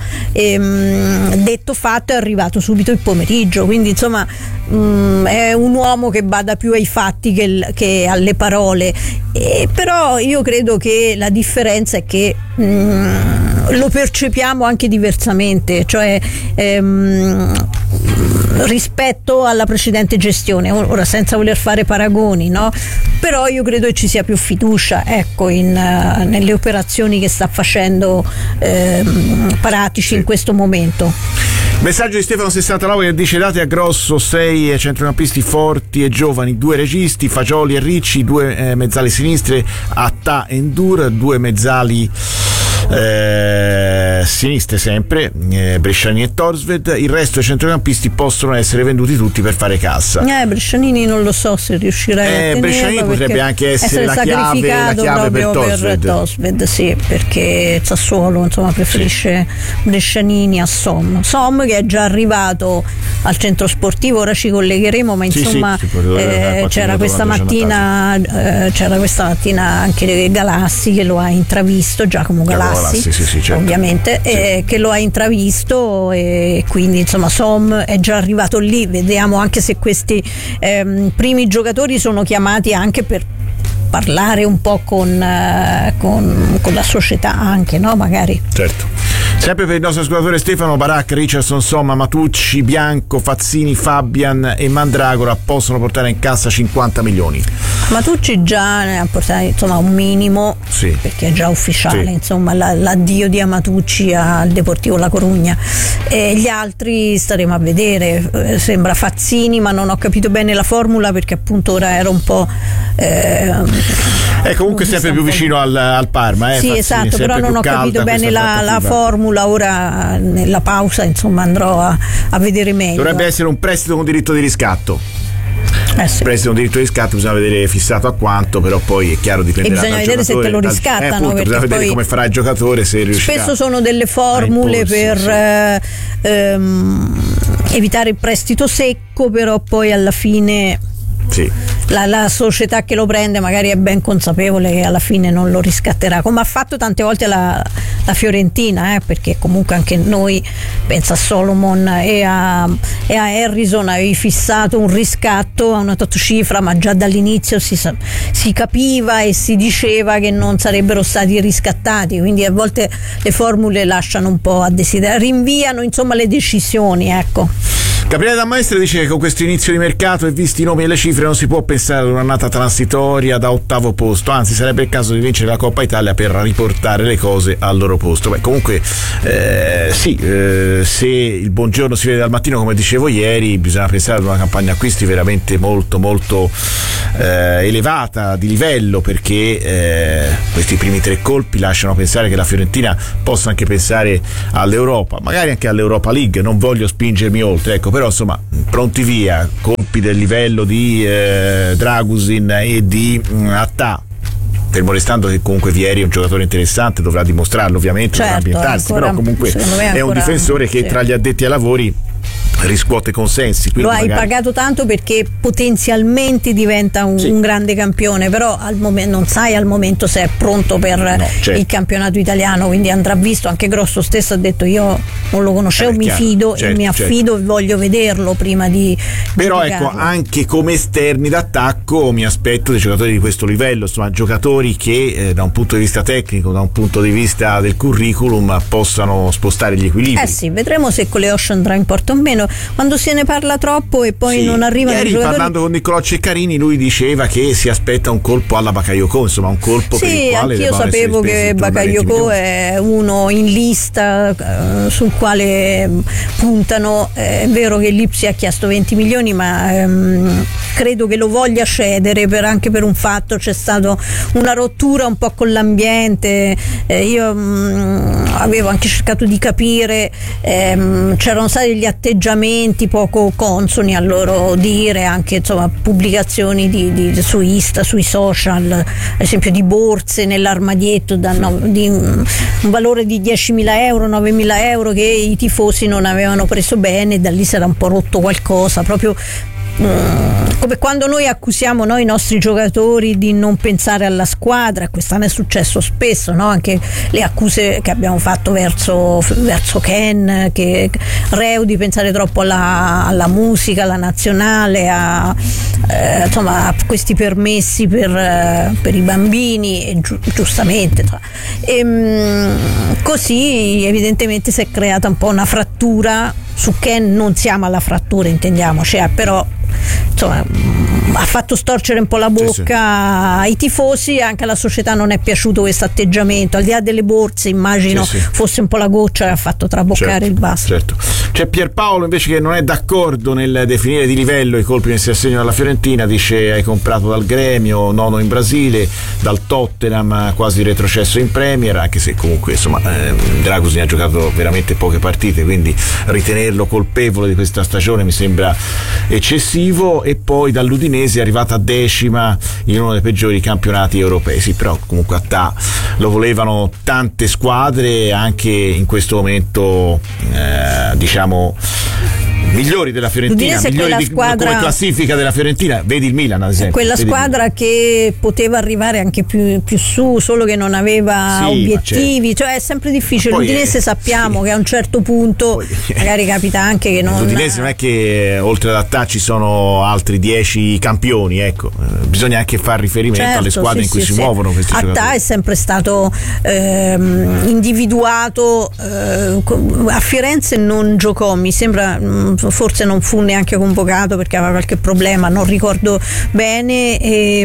ehm, detto fatto, è arrivato subito il pomeriggio, quindi insomma mh, è un uomo che bada più ai fatti che, che alle parole, e, però io credo che la differenza è che mh, lo percepiamo anche diversamente, cioè ehm, rispetto alla precedente gestione, ora senza voler fare paragoni, no? Però io credo che ci sia più fiducia, ecco, in, uh, nelle operazioni che sta facendo ehm, Paratici sì. in questo momento.
Messaggio di Stefano sessantanove che dice: date a Grosso sei centrocampisti forti e giovani, due registi, Fagioli e Ricci, due eh, mezzali sinistre, Attà e N'Dour, due mezzali eh, sinistre sempre, eh, Bresciani e Torstvedt. Il resto dei centrocampisti possono essere venduti tutti per fare cassa.
Eh, Brescianini non lo so se riuscirà eh, a tenerlo,
Brescianini potrebbe anche essere, essere la chiave, la chiave per Torstvedt.
per Torstvedt, sì, perché Sassuolo insomma preferisce sì. Brescianini a Som. Som che è già arrivato al centro sportivo, ora ci collegheremo, ma insomma sì, sì, eh, c'era questa mattina eh, c'era questa mattina anche Galassi che lo ha intravisto, Giacomo Galassi, Galassi sì, sì, certo. ovviamente sì. eh, che lo ha intravisto, e quindi insomma Som è già arrivato lì. Vediamo anche se questi ehm, primi giocatori sono chiamati anche per parlare un po' con, uh, con, con la società anche, no? Magari.
Certo. Sempre per il nostro ascoltatore Stefano, Barak, Richardson, Somma, Matucci, Bianco, Fazzini, Fabian e Mandragora possono portare in cassa cinquanta milioni.
Matucci già ne ha portato insomma un minimo,
sì.
perché è già ufficiale,
sì.
insomma la, l'addio di Amatucci al Deportivo La Corugna, e gli altri staremo a vedere. Sembra Fazzini, ma non ho capito bene la formula perché appunto ora era un po' eh,
è comunque sempre più vicino al, al Parma, eh,
sì
Fazzini,
esatto, però non ho capito bene la, la formula. Ora nella pausa insomma andrò a, a vedere meglio.
Dovrebbe essere un prestito con diritto di riscatto.
Eh sì.
Prestito con diritto di riscatto, bisogna vedere fissato a quanto, però poi è chiaro dipenderà
e bisogna
dal
vedere
giocatore,
se te lo
dal,
riscattano,
eh, appunto, bisogna vedere come farà il giocatore, se riuscirà.
Spesso sono delle formule
imporsi,
per
sì.
eh, ehm, evitare il prestito secco, però poi alla fine
sì.
La, la società che lo prende magari è ben consapevole che alla fine non lo riscatterà, come ha fatto tante volte la, la Fiorentina, eh, perché comunque anche noi, pensa a Solomon e a, e a Harrison, avevi fissato un riscatto a una tot cifra, ma già dall'inizio si, si capiva e si diceva che non sarebbero stati riscattati, quindi a volte le formule lasciano un po' a desiderare, rinviano insomma le decisioni, ecco.
Gabriele Dammaestre dice che con questo inizio di mercato e visti i nomi e le cifre non si può pensare ad un'annata transitoria da ottavo posto, anzi sarebbe il caso di vincere la Coppa Italia per riportare le cose al loro posto. Beh, comunque eh, sì, eh, se il buongiorno si vede dal mattino, come dicevo ieri, bisogna pensare ad una campagna acquisti veramente molto molto eh, elevata di livello, perché eh, questi primi tre colpi lasciano pensare che la Fiorentina possa anche pensare all'Europa, magari anche all'Europa League. Non voglio spingermi oltre, ecco, però insomma pronti via, colpi del livello di eh, Dragusin e di mh, Attà, fermo restando che comunque Vieri è un giocatore interessante, dovrà dimostrarlo ovviamente,
certo,
dovrà ambientarsi,
ancora,
però comunque
è,
è un difensore che sì, tra gli addetti ai lavori riscuote consensi.
Lo hai
magari...
pagato tanto perché potenzialmente diventa un, sì. un grande campione, però al momento non sai al momento se è pronto per no, certo. il campionato italiano, quindi andrà visto. Anche Grosso stesso ha detto io non lo conoscevo, eh, mi chiaro, fido certo, e mi affido certo. e voglio vederlo prima di
però
di
ecco, anche come esterni d'attacco mi aspetto dei giocatori di questo livello, insomma giocatori che eh, da un punto di vista tecnico, da un punto di vista del curriculum possano spostare gli equilibri.
Eh sì, vedremo se con le Osho andrà in porto o meno. Quando se ne parla troppo e poi sì, non arrivano
ieri
i giocatori...
parlando con Niccolò Ceccarini, lui diceva che si aspetta un colpo alla Bakayoko, insomma un colpo
sì,
per il quale
anch'io sapevo che Bakayoko è uno in lista uh, sul quale puntano. È vero che l'Ipsia ha chiesto venti milioni, ma um, credo che lo voglia cedere per, anche per un fatto, c'è stata una rottura un po' con l'ambiente. eh, io um, avevo anche cercato di capire, um, c'erano stati gli atteggiamenti poco consoni al loro dire, anche insomma pubblicazioni di, di, su Insta, sui social, ad esempio di borse nell'armadietto da no, di un, un valore di diecimila euro, novemila euro che i tifosi non avevano preso bene, da lì si era un po' rotto qualcosa, proprio Mm, come quando noi accusiamo noi i nostri giocatori di non pensare alla squadra. Quest'anno è successo spesso, no? Anche le accuse che abbiamo fatto verso, verso Ken, che Reu di pensare troppo alla, alla musica, alla nazionale, a, eh, insomma, a questi permessi per, eh, per i bambini, e giu- giustamente e, mm, così evidentemente si è creata un po' una frattura. Su Ken non siamo alla frattura, intendiamoci, eh, però insomma ha fatto storcere un po' la bocca sì, sì. ai tifosi, e anche alla società non è piaciuto questo atteggiamento, al di là delle borse immagino sì, sì. fosse un po' la goccia che ha fatto traboccare
certo,
il vaso.
Certo. C'è Pierpaolo invece che non è d'accordo nel definire di livello i colpi messi a segno dalla Fiorentina, dice hai comprato dal Gremio, nono in Brasile, dal Tottenham quasi retrocesso in Premier, anche se comunque insomma eh, Dragusin ha giocato veramente poche partite, quindi ritenerlo colpevole di questa stagione mi sembra eccessivo. E poi dall'Udinese è arrivata decima in uno dei peggiori campionati europei. Sì, però comunque a Attà lo volevano tante squadre, anche in questo momento eh, diciamo migliori della Fiorentina, migliori di, squadra, come classifica della Fiorentina, vedi il Milan ad esempio,
quella squadra che poteva arrivare anche più, più su, solo che non aveva sì, obiettivi, cioè è sempre difficile. L'Udinese è, sappiamo sì. che a un certo punto poi, magari capita anche che non
l'Udinese non è che oltre ad Attà ci sono altri dieci campioni, ecco, bisogna anche fare riferimento certo, alle squadre sì, in cui sì, si sì. muovono questi
Attà
giocatori.
Attà è sempre stato ehm, individuato, eh, a Firenze non giocò, mi sembra mh, forse non fu neanche convocato perché aveva qualche problema, non ricordo bene, e,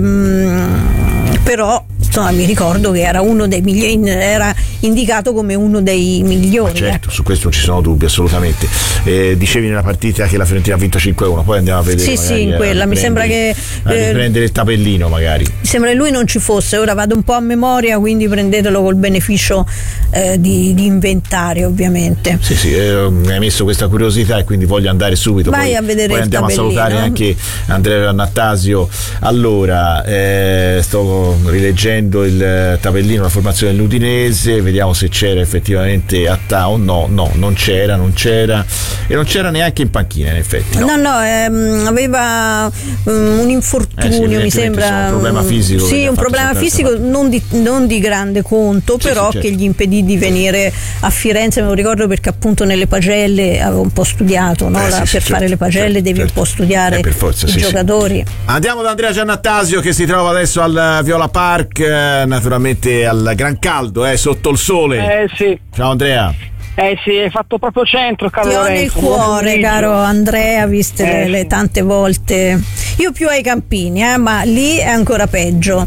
mh, però insomma mi ricordo che era uno dei migliori, era indicato come uno dei migliori.
Ma certo,
eh.
su questo non ci sono dubbi assolutamente. Eh, dicevi nella partita che la Fiorentina ha vinto cinque a uno, poi andiamo a vedere.
Sì, sì, in quella mi sembra che
a riprendere il tabellino magari.
sembra che lui non ci fosse. Ora vado un po' a memoria, quindi prendetelo col beneficio eh, di, di inventario, ovviamente.
Sì, sì, eh, mi hai messo questa curiosità e quindi voglio andare subito.
Vai
poi,
a vedere
poi
il
andiamo
tabellino.
a salutare anche Andrea Giannattasio. Allora, eh, sto rileggendo il tabellino, la formazione dell'Udinese, vediamo se c'era effettivamente Attaon. No, no, non c'era, non c'era e non c'era neanche in panchina, in effetti. No,
no, no ehm, aveva um, un infortunio,
eh sì,
mi sembra.
Un problema fisico.
Sì, un problema fisico non di, non di grande conto, sì, però sì, certo, che gli impedì di venire a Firenze. Me lo ricordo perché appunto nelle pagelle avevo un po' studiato, no?
eh,
La,
sì,
per
sì,
fare
certo,
le pagelle
certo,
devi
certo.
un po' studiare
eh, per forza,
i
sì,
giocatori.
Sì. Andiamo da Andrea Giannattasio che si trova adesso al Viola Park, eh, naturalmente al gran caldo, eh, sotto il sole.
Eh sì.
Ciao Andrea.
Eh sì, hai fatto proprio centro, caro
Ti ho nel cuore, caro Andrea, viste eh, le, le tante volte. Io più ai Campini, eh, ma lì è ancora peggio.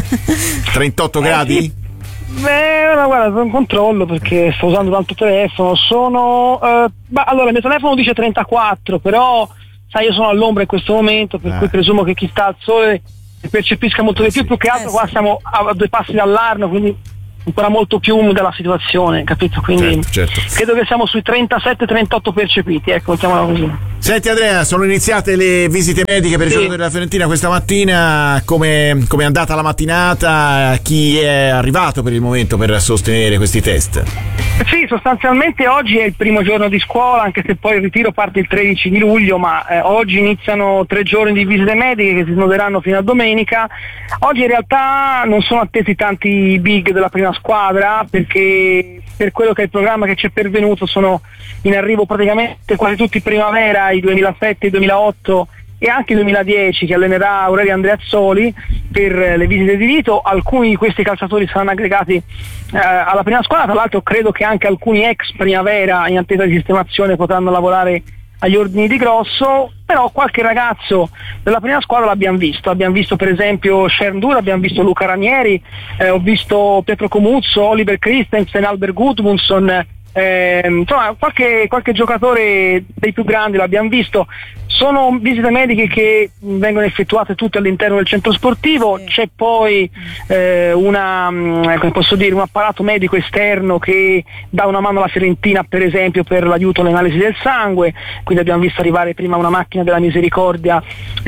trentotto
eh,
gradi?
Sì. Beh, ora guarda, non controllo perché sto usando l'altro telefono. Sono eh, ma allora il mio telefono dice trentaquattro, però sai, io sono all'ombra in questo momento, per eh. cui presumo che chi sta al sole percepisca molto eh, di più, sì. più che altro eh, qua sì. Siamo a due passi dall'Arno, quindi ancora molto più umida la situazione, capito? Quindi
certo, certo.
credo che siamo sui trentasette trentotto percepiti, ecco, mettiamola così.
Senti Andrea, sono iniziate le visite mediche per sì. il gioco della Fiorentina questa mattina. Come è andata la mattinata? Chi è arrivato per il momento per sostenere questi test?
Sì, sostanzialmente oggi è il primo giorno di scuola, anche se poi il ritiro parte il tredici di luglio, ma eh, oggi iniziano tre giorni di visite mediche che si snoderanno fino a domenica. Oggi in realtà non sono attesi tanti big della prima squadra, perché per quello che è il programma che ci è pervenuto sono in arrivo praticamente quasi tutti primavera, i duemilasette, i duemilaotto e anche il duemiladieci, che allenerà Aurelio Andreazzoli per le visite di rito. Alcuni di questi calciatori saranno aggregati eh, alla prima squadra, tra l'altro credo che anche alcuni ex primavera in attesa di sistemazione potranno lavorare agli ordini di Grosso, però qualche ragazzo della prima squadra l'abbiamo visto, abbiamo visto per esempio Scherndura, abbiamo visto Luca Ranieri, eh, ho visto Pietro Comuzzo, Oliver Christensen, Albert Gudmundsson, eh, insomma qualche, qualche giocatore dei più grandi l'abbiamo visto. Sono visite mediche che vengono effettuate tutte all'interno del centro sportivo, c'è poi eh, una, come posso dire, un apparato medico esterno che dà una mano alla Fiorentina, per esempio per l'aiuto all'analisi del sangue, quindi abbiamo visto arrivare prima una macchina della Misericordia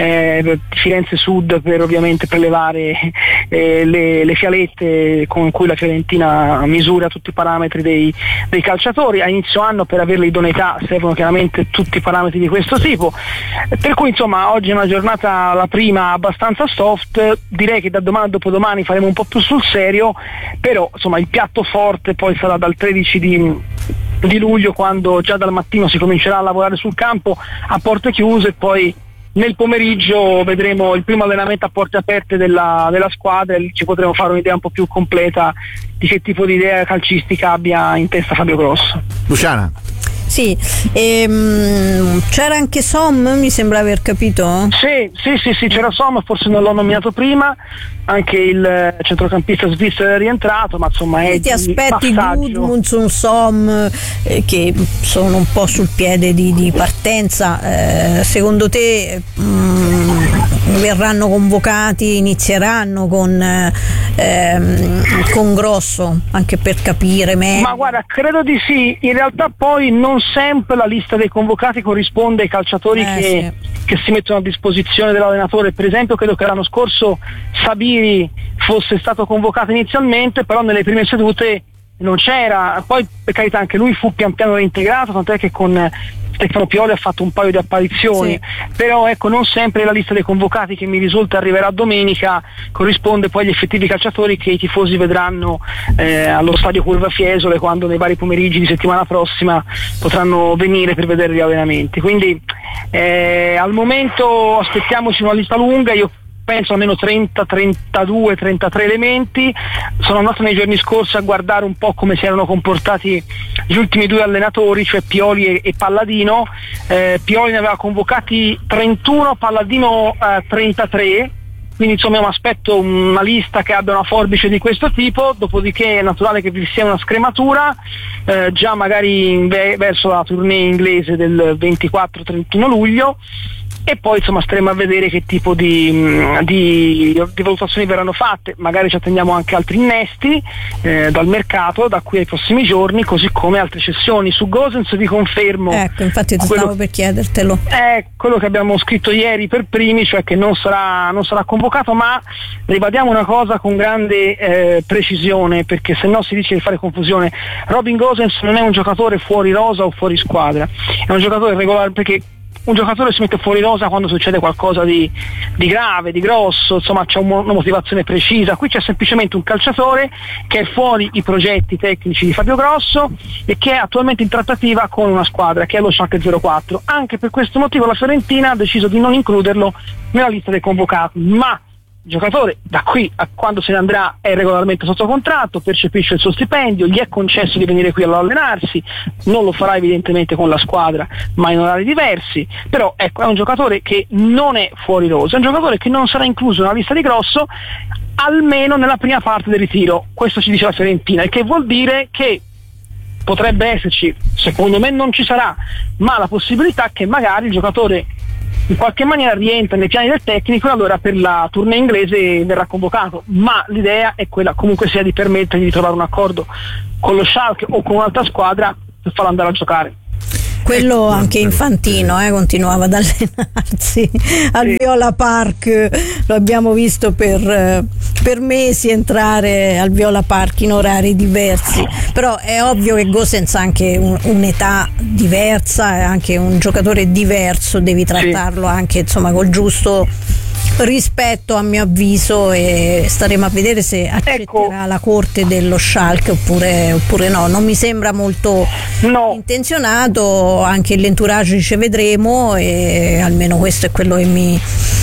eh, Firenze Sud per ovviamente prelevare eh, le, le fialette con cui la Fiorentina misura tutti i parametri dei, dei calciatori. A inizio anno per avere l'idoneità servono chiaramente tutti i parametri di questo tipo. Per cui insomma oggi è una giornata, la prima, abbastanza soft. Direi che da domani a dopodomani faremo un po' più sul serio, però insomma il piatto forte poi sarà dal tredici di, di luglio, quando già dal mattino si comincerà a lavorare sul campo a porte chiuse, e poi nel pomeriggio vedremo il primo allenamento a porte aperte della, della squadra e ci potremo fare un'idea un po' più completa di che tipo di idea calcistica abbia in testa Fabio Grosso.
Luciana.
Sì, ehm, c'era anche Som, mi sembra aver capito?
Sì, sì, sì, sì, c'era Som, forse non l'ho nominato prima, anche il centrocampista svizzero è rientrato, ma insomma è
e ti aspetti Gudmundsson, Som eh, che sono un po' sul piede di, di partenza, eh, secondo te mh, verranno convocati, inizieranno con, ehm, con Grosso, anche per capire meglio?
Ma guarda, credo di sì, in realtà poi non sempre la lista dei convocati corrisponde ai calciatori eh, che, sì. che si mettono a disposizione dell'allenatore. Per esempio credo che l'anno scorso Sabiri fosse stato convocato inizialmente, però nelle prime sedute non c'era, poi per carità anche lui fu pian piano reintegrato, tant'è che con Stefano Pioli ha fatto un paio di apparizioni, sì. Però ecco, non sempre la lista dei convocati che mi risulta arriverà domenica corrisponde poi agli effettivi calciatori che i tifosi vedranno eh, allo stadio Curva Fiesole, quando nei vari pomeriggi di settimana prossima potranno venire per vedere gli allenamenti. Quindi eh, al momento aspettiamoci una lista lunga, io penso almeno trenta, trentadue, trentatré elementi. Sono andato nei giorni scorsi a guardare un po' come si erano comportati gli ultimi due allenatori, cioè Pioli e, e Palladino. eh, Pioli ne aveva convocati trentuno, Palladino eh, trentatré, quindi insomma mi aspetto una lista che abbia una forbice di questo tipo. Dopodiché è naturale che vi sia una scrematura eh, già magari in ve- verso la tournée inglese del ventiquattro trentuno luglio. e poi insomma staremo a vedere che tipo di, di, di valutazioni verranno fatte, magari ci attendiamo anche altri innesti eh, dal mercato da qui ai prossimi giorni, così come altre cessioni. Su Gosens vi confermo,
ecco, infatti ti
quello,
stavo per chiedertelo,
è quello che abbiamo scritto ieri per primi, cioè che non sarà, non sarà convocato, ma ribadiamo una cosa con grande eh, precisione, perché se no si dice di fare confusione. Robin Gosens non è un giocatore fuori rosa o fuori squadra, è un giocatore regolare, perché un giocatore si mette fuori rosa quando succede qualcosa di, di grave, di grosso, insomma c'è un, una motivazione precisa. Qui c'è semplicemente un calciatore che è fuori i progetti tecnici di Fabio Grosso e che è attualmente in trattativa con una squadra che è lo Schalke zero quattro. Anche per questo motivo la Fiorentina ha deciso di non includerlo nella lista dei convocati, ma il giocatore da qui a quando se ne andrà è regolarmente sotto contratto, percepisce il suo stipendio, gli è concesso di venire qui ad allenarsi, non lo farà evidentemente con la squadra ma in orari diversi, però ecco, è un giocatore che non è fuori rosa, è un giocatore che non sarà incluso nella lista di Grosso almeno nella prima parte del ritiro. Questo ci dice la Fiorentina, il che vuol dire che potrebbe esserci, secondo me non ci sarà, ma la possibilità che magari il giocatore in qualche maniera rientra nei piani del tecnico e allora per la tournée inglese verrà convocato, ma l'idea è quella comunque sia di permettergli di trovare un accordo con lo Schalke o con un'altra squadra per farlo andare a giocare.
Quello anche Infantino eh, continuava ad allenarsi al sì. Viola Park, lo abbiamo visto per, per mesi entrare al Viola Park in orari diversi, però è ovvio che Gosens ha anche un, un'età diversa, è anche un giocatore diverso, devi trattarlo sì. anche insomma col giusto rispetto a mio avviso, e staremo a vedere se accetterà ecco. la corte dello Schalke oppure, oppure no. Non mi sembra molto no. intenzionato, anche l'entourage dice vedremo, e almeno questo è quello che mi,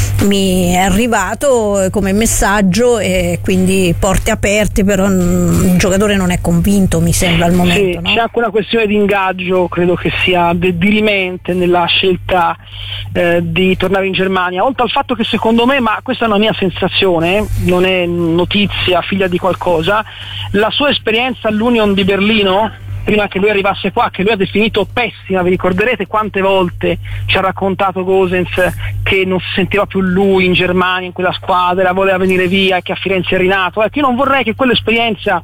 mi è arrivato come messaggio, e quindi porte aperte, però il giocatore non è convinto, mi sembra al momento.
Sì,
no?
C'è anche una questione di ingaggio, credo che sia dirimente nella scelta eh, di tornare in Germania, oltre al fatto che secondo me, ma questa è una mia sensazione, non è notizia figlia di qualcosa, la sua esperienza all'Union di Berlino prima che lui arrivasse qua, che lui ha definito pessima, vi ricorderete quante volte ci ha raccontato Gosens che non si sentiva più lui in Germania, in quella squadra, voleva venire via e che a Firenze è rinato. Ecco, io non vorrei che quell'esperienza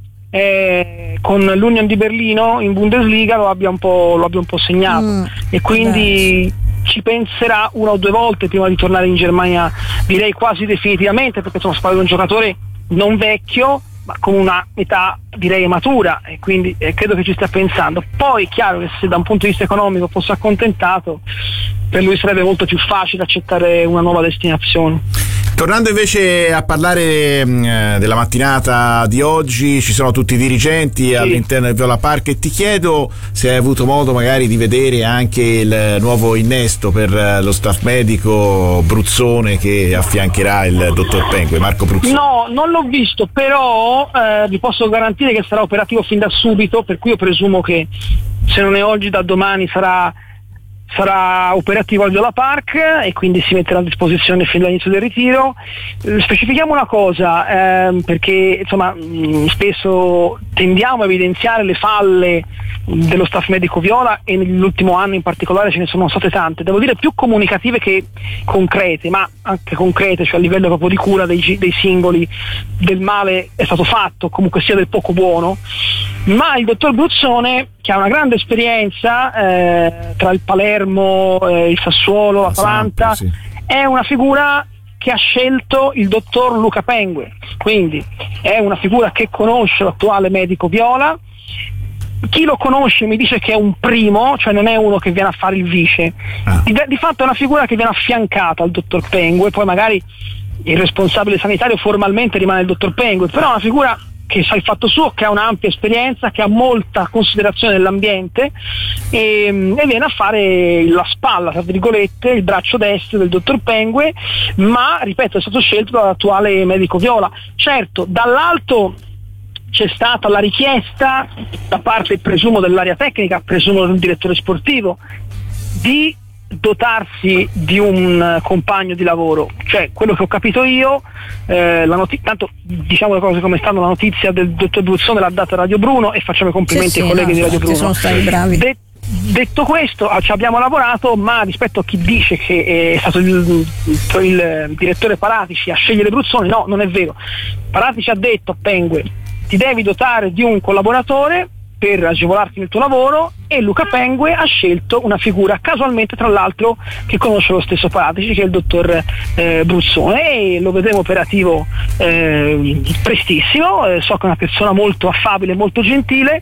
eh, con l'Union di Berlino in Bundesliga lo abbia un po', lo abbia un po' segnato mm, e quindi grazie. Ci penserà una o due volte prima di tornare in Germania, direi quasi definitivamente, perché insomma si parla di un giocatore non vecchio ma con una età direi matura, e quindi eh, credo che ci stia pensando. Poi è chiaro che se da un punto di vista economico fosse accontentato, per lui sarebbe molto più facile accettare una nuova destinazione.
Tornando invece a parlare mh, della mattinata di oggi, ci sono tutti i dirigenti sì. all'interno del Viola Park, e ti chiedo se hai avuto modo magari di vedere anche il nuovo innesto per lo staff medico Bruzzone che affiancherà il dottor Pengue, Marco Bruzzone.
No, non l'ho visto, però eh, vi posso garantire che sarà operativo fin da subito, per cui io presumo che se non è oggi, da domani sarà sarà operativo al Viola Park e quindi si metterà a disposizione fin dall'inizio del ritiro. Eh, specifichiamo una cosa, ehm, perché insomma mh, spesso tendiamo a evidenziare le falle dello staff medico Viola, e nell'ultimo anno in particolare ce ne sono state tante, devo dire più comunicative che concrete, ma anche concrete, cioè a livello proprio di cura dei, dei singoli. Del male è stato fatto, comunque sia del poco buono, ma il dottor Bruzzone, che ha una grande esperienza eh, tra il Palermo, eh, il Sassuolo, l'Atalanta, sì. è una figura che ha scelto il dottor Luca Pengue, quindi è una figura che conosce l'attuale medico Viola. Chi lo conosce mi dice che è un primo, cioè non è uno che viene a fare il vice, ah. di, di fatto è una figura che viene affiancata al dottor Pengue, poi magari il responsabile sanitario formalmente rimane il dottor Pengue, però è una figura che sa il fatto suo, che ha un'ampia esperienza, che ha molta considerazione dell'ambiente, e, e viene a fare la spalla, tra virgolette, il braccio destro del dottor Pengue, ma ripeto è stato scelto dall'attuale medico Viola. Certo, dall'alto c'è stata la richiesta da parte, presumo, dell'area tecnica, presumo del direttore sportivo, di dotarsi di un compagno di lavoro, cioè quello che ho capito io, eh, la noti- tanto diciamo le cose come stanno, la notizia del dottor Bruzzone l'ha data Radio Bruno e facciamo i complimenti
sì, sì,
ai colleghi
no,
di Radio Bruno.
Sono stati bravi.
De- detto questo, ci abbiamo lavorato, ma rispetto a chi dice che è stato il, il, il direttore Paratici a scegliere Bruzzone, no, non è vero. Paratici ha detto a Pengue: ti devi dotare di un collaboratore per agevolarti nel tuo lavoro, e Luca Pengue ha scelto una figura, casualmente tra l'altro, che conosce lo stesso Paratici, che è il dottor eh, Bruzzone, e lo vedremo operativo eh, prestissimo. Eh, so che è una persona molto affabile, molto gentile,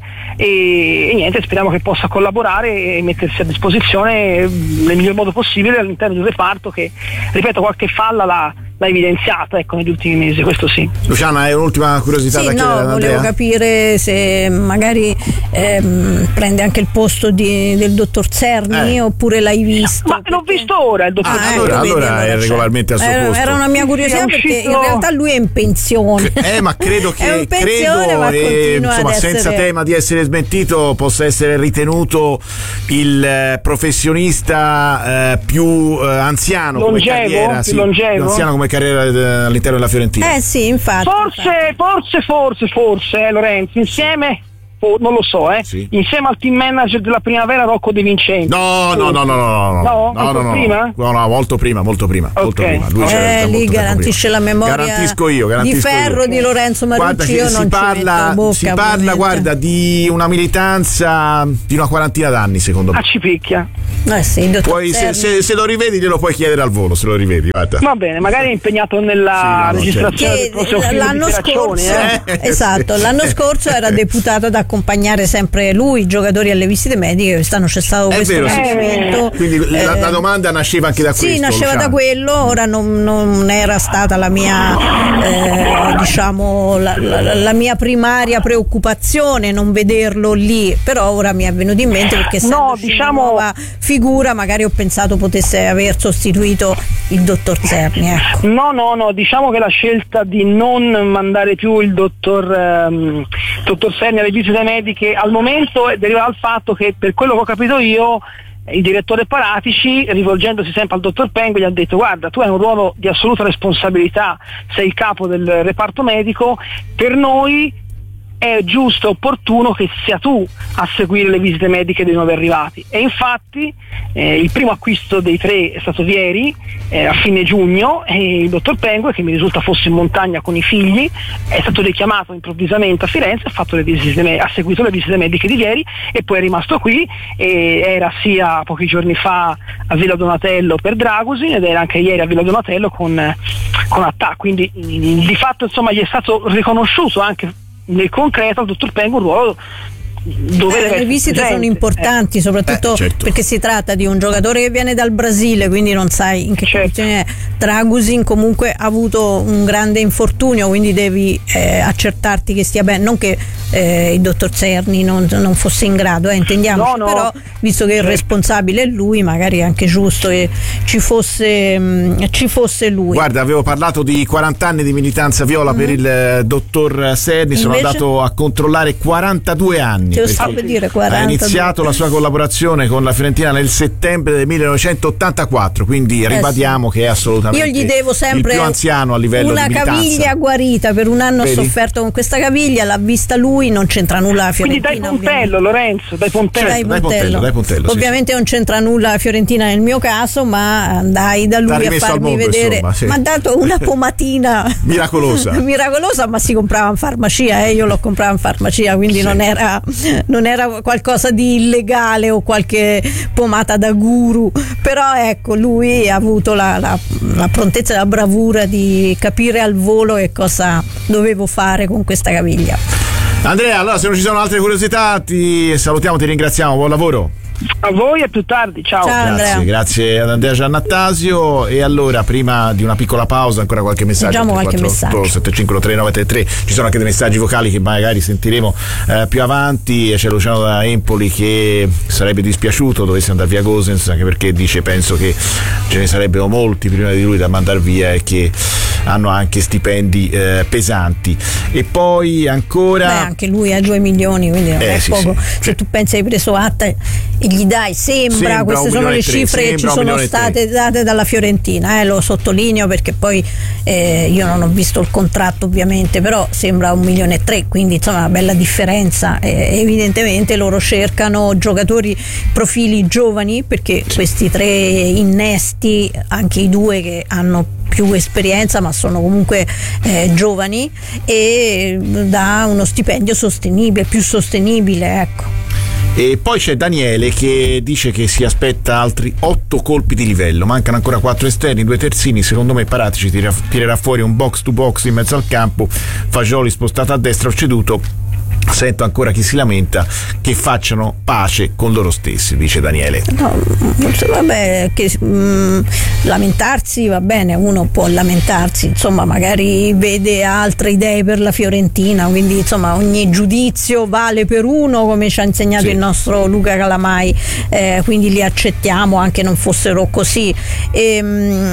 e, e niente, speriamo che possa collaborare e mettersi a disposizione nel miglior modo possibile all'interno di un reparto che, ripeto, qualche falla l'ha l'ha evidenziata, ecco, negli ultimi mesi, questo sì.
Luciana, hai un'ultima curiosità
sì,
da chiedere
no,
ad
volevo
Andrea?
capire se magari ehm, prende anche il posto di, del dottor Zerni, eh. oppure l'hai visto?
Ma l'ho visto ora il dottor
ah,
Zerni.
Allora, allora, allora è regolarmente al suo
era,
posto.
era una mia curiosità,
uscito...
perché in realtà lui è in pensione.
Eh, ma credo che
è in pensione,
credo,
ma
eh, insomma,
ad essere...
senza tema di essere smentito, possa essere ritenuto il eh, professionista eh, più eh, anziano
longevo,
come carriera, sì,
longevo.
più anziano come carriera eh, all'interno della Fiorentina.
Eh sì, infatti.
Forse,
infatti.
forse, forse, forse, eh, Lorenzo, insieme, oh, non lo so, eh,
sì.
insieme al team manager della Primavera, Rocco De Vincenti.
No, no, no, no, no, no,
no,
no, no, no,
prima?
no, no, molto prima, molto prima,
Okay.
molto prima. Lui
Eh, lì garantisce
prima.
la memoria
Garantisco io, garantisco
di ferro
io.
di Lorenzo
Guarda
Marucci.
che
Io
si
non
parla,
ci metto bocca,
si parla,
ovviamente.
guarda, di una militanza di una quarantina d'anni, secondo me.
Ah, ci picchia.
Eh sì, il dottor
Poi se,
Zerni.
se, se lo rivedi glielo puoi chiedere al volo, se lo rivedi, guarda.
Va bene, magari è impegnato nella
Sì, no,
registrazione
Che
del prossimo film
l'anno
di Terraccioni,
scorso,
eh.
eh.
esatto,
Sì.
l'anno scorso era deputato ad accompagnare sempre lui, i giocatori alle visite mediche. Quest'anno c'è stato
È
questo
vero, sì.
movimento.
Quindi la,
Eh,
la domanda nasceva anche da
Sì,
questo.
nasceva
Luciano.
da quello. Ora non, non era stata la mia eh, diciamo la, la, la mia primaria preoccupazione non vederlo lì, però ora mi è venuto in mente, perché essendo
No,
uscita
diciamo-
una nuova figura, magari ho pensato potesse aver sostituito il dottor Zerni, ecco.
No, no, no, diciamo che la scelta di non mandare più il dottor, ehm, dottor Zerni alle visite mediche al momento deriva dal fatto che, per quello che ho capito io, il direttore Paratici, rivolgendosi sempre al dottor Pengue, gli ha detto: guarda, tu hai un ruolo di assoluta responsabilità, sei il capo del reparto medico, per noi è giusto e opportuno che sia tu a seguire le visite mediche dei nuovi arrivati. E infatti eh, il primo acquisto dei tre è stato ieri, eh, a fine giugno, e il dottor Pengue, che mi risulta fosse in montagna con i figli, è stato richiamato improvvisamente a Firenze, ha, fatto le visite me- ha seguito le visite mediche di ieri, e poi è rimasto qui, e era sia pochi giorni fa a Villa Donatello per Dragusin, ed era anche ieri a Villa Donatello con, con Attà. Quindi di fatto, insomma, gli è stato riconosciuto anche nel concreto al dottor Pengue un ruolo dove
Eh,
deve
le visite
presente.
sono importanti,
eh.
soprattutto
Eh, certo.
perché si tratta di un giocatore che viene dal Brasile, quindi non sai in che
Certo.
condizioni è. Dragusin comunque ha avuto un grande infortunio, quindi devi eh, accertarti che stia bene, non che eh, il dottor Zerni non, non fosse in grado, eh, intendiamoci,
No, no.
però visto che il responsabile è lui, magari è anche giusto che ci fosse, mh, ci fosse lui.
Guarda, avevo parlato di quaranta anni di militanza viola mm-hmm. per il eh, dottor Zerni, sono
Invece?
andato a controllare quarantadue anni.
Te lo
perché
stavo per dire,
ha
quaranta.
iniziato la sua collaborazione con la Fiorentina nel settembre del millenovecentottantaquattro, quindi ribadiamo
sì.
che è assolutamente
Io gli devo sempre
il più anziano a livello
una
di militanza.
caviglia guarita, per un anno
Vedi?
ho sofferto con questa caviglia, l'ha vista lui, non c'entra nulla la
Quindi
Fiorentina.
dai Pontello, Lorenzo, dai Pontello.
Dai
Dai
Pontello.
Pontello, dai Pontello, sì,
Ovviamente
sì.
non c'entra nulla la Fiorentina nel mio caso, ma andai da lui
T'ha
a
rimesso al
farmi
mondo,
vedere.
insomma, sì.
Mi ha dato una pomatina
Miracolosa.
miracolosa, ma si comprava in farmacia, eh? Io l'ho comprata in farmacia, quindi
Sì.
non era, non era qualcosa di illegale o qualche pomata da guru, però ecco, lui ha avuto la, la, la prontezza e la bravura di capire al volo che cosa dovevo fare con questa caviglia.
Andrea, allora se non ci sono altre curiosità ti salutiamo, ti ringraziamo, buon lavoro.
A voi e più tardi, ciao.
Ciao.
Grazie,
Andrea.
grazie ad Andrea Giannattasio. E allora, prima di una piccola pausa, ancora qualche messaggio.
Leggiamo qualche messaggio.
sette cinque tre nove tre tre. Ci sono anche dei messaggi vocali che magari sentiremo eh, più avanti. C'è Luciano da Empoli che sarebbe dispiaciuto dovesse andare via Gosens, anche perché dice: penso che ce ne sarebbero molti prima di lui da mandare via, e che hanno anche stipendi eh, pesanti. E poi ancora
beh, anche lui ha due milioni, quindi non
eh,
è
sì,
poco.
sì.
Se tu pensi hai preso Atta e gli dai, sembra,
Sembra
queste sono le cifre che ci sono state date dalla Fiorentina, eh, lo sottolineo perché poi eh, io non ho visto il contratto ovviamente, però sembra un milione e tre, quindi insomma una bella differenza. Eh, evidentemente loro cercano giocatori, profili giovani, perché questi tre innesti, anche i due che hanno più esperienza ma sono comunque eh, giovani, e dà uno stipendio sostenibile, più sostenibile, ecco.
E poi c'è Daniele che dice che si aspetta altri otto colpi di livello, mancano ancora quattro esterni, due terzini, secondo me Paratici tira, tirerà fuori un box to box in mezzo al campo, Fagioli spostato a destra o ceduto. Sento ancora chi si lamenta, che facciano pace con loro stessi, dice Daniele.
No, vabbè, che mh, lamentarsi va bene, uno può lamentarsi, insomma magari vede altre idee per la Fiorentina, quindi insomma ogni giudizio vale per uno, come ci ha insegnato sì. il nostro Luca Calamai, eh, quindi li accettiamo anche non fossero così. E,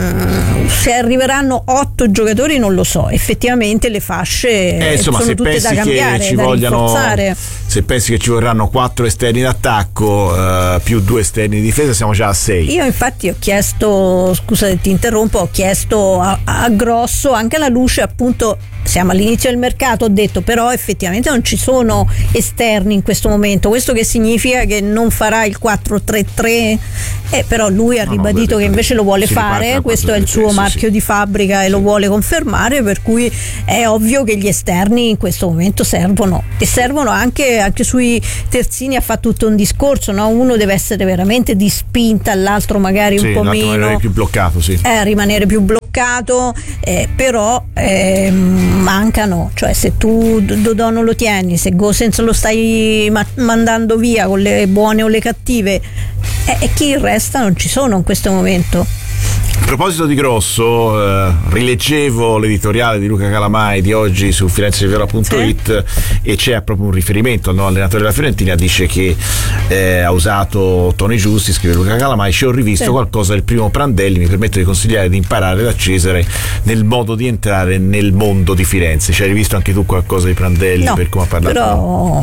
mh, se arriveranno otto giocatori non lo so, effettivamente le fasce
eh, insomma,
sono
se
tutte da cambiare,
che ci
da
vogliano,
rinforzare.
Se pensi che ci vorranno quattro esterni d'attacco uh, più due esterni di difesa, siamo già a sei.
Io infatti ho chiesto, scusa se ti interrompo, ho chiesto a, a Grosso, anche alla luce appunto, siamo all'inizio del mercato, ho detto però effettivamente non ci sono esterni in questo momento, questo che significa che non farà il quattro tre tre, eh, però lui ha no, ribadito no, che invece lo vuole fare, questo è il suo marchio sì. di fabbrica e sì. lo vuole confermare, per cui è ovvio che gli esterni in questo momento servono, e servono anche, anche sui terzini. Ha fatto tutto un discorso, no? Uno deve essere veramente di spinta, l'altro magari
sì,
un po' meno,
rimanere più bloccato, sì.
eh, rimanere più bloccato, eh, però eh, mancano, cioè se tu Dodò non lo tieni, se Gosens lo stai ma- mandando via con le buone o le cattive, eh, e chi resta non ci sono in questo momento.
A proposito di Grosso, eh, rileggevo l'editoriale di Luca Calamai di oggi su firenzeviola punto it sì. e c'è proprio un riferimento al nuovo allenatore della Fiorentina, dice che eh, ha usato toni giusti, scrive Luca Calamai, ci ho rivisto sì. qualcosa del primo Prandelli, mi permette di consigliare di imparare da Cesare nel modo di entrare nel mondo di Firenze. Ci hai rivisto anche tu qualcosa di Prandelli
no,
per come ha parlato?
Però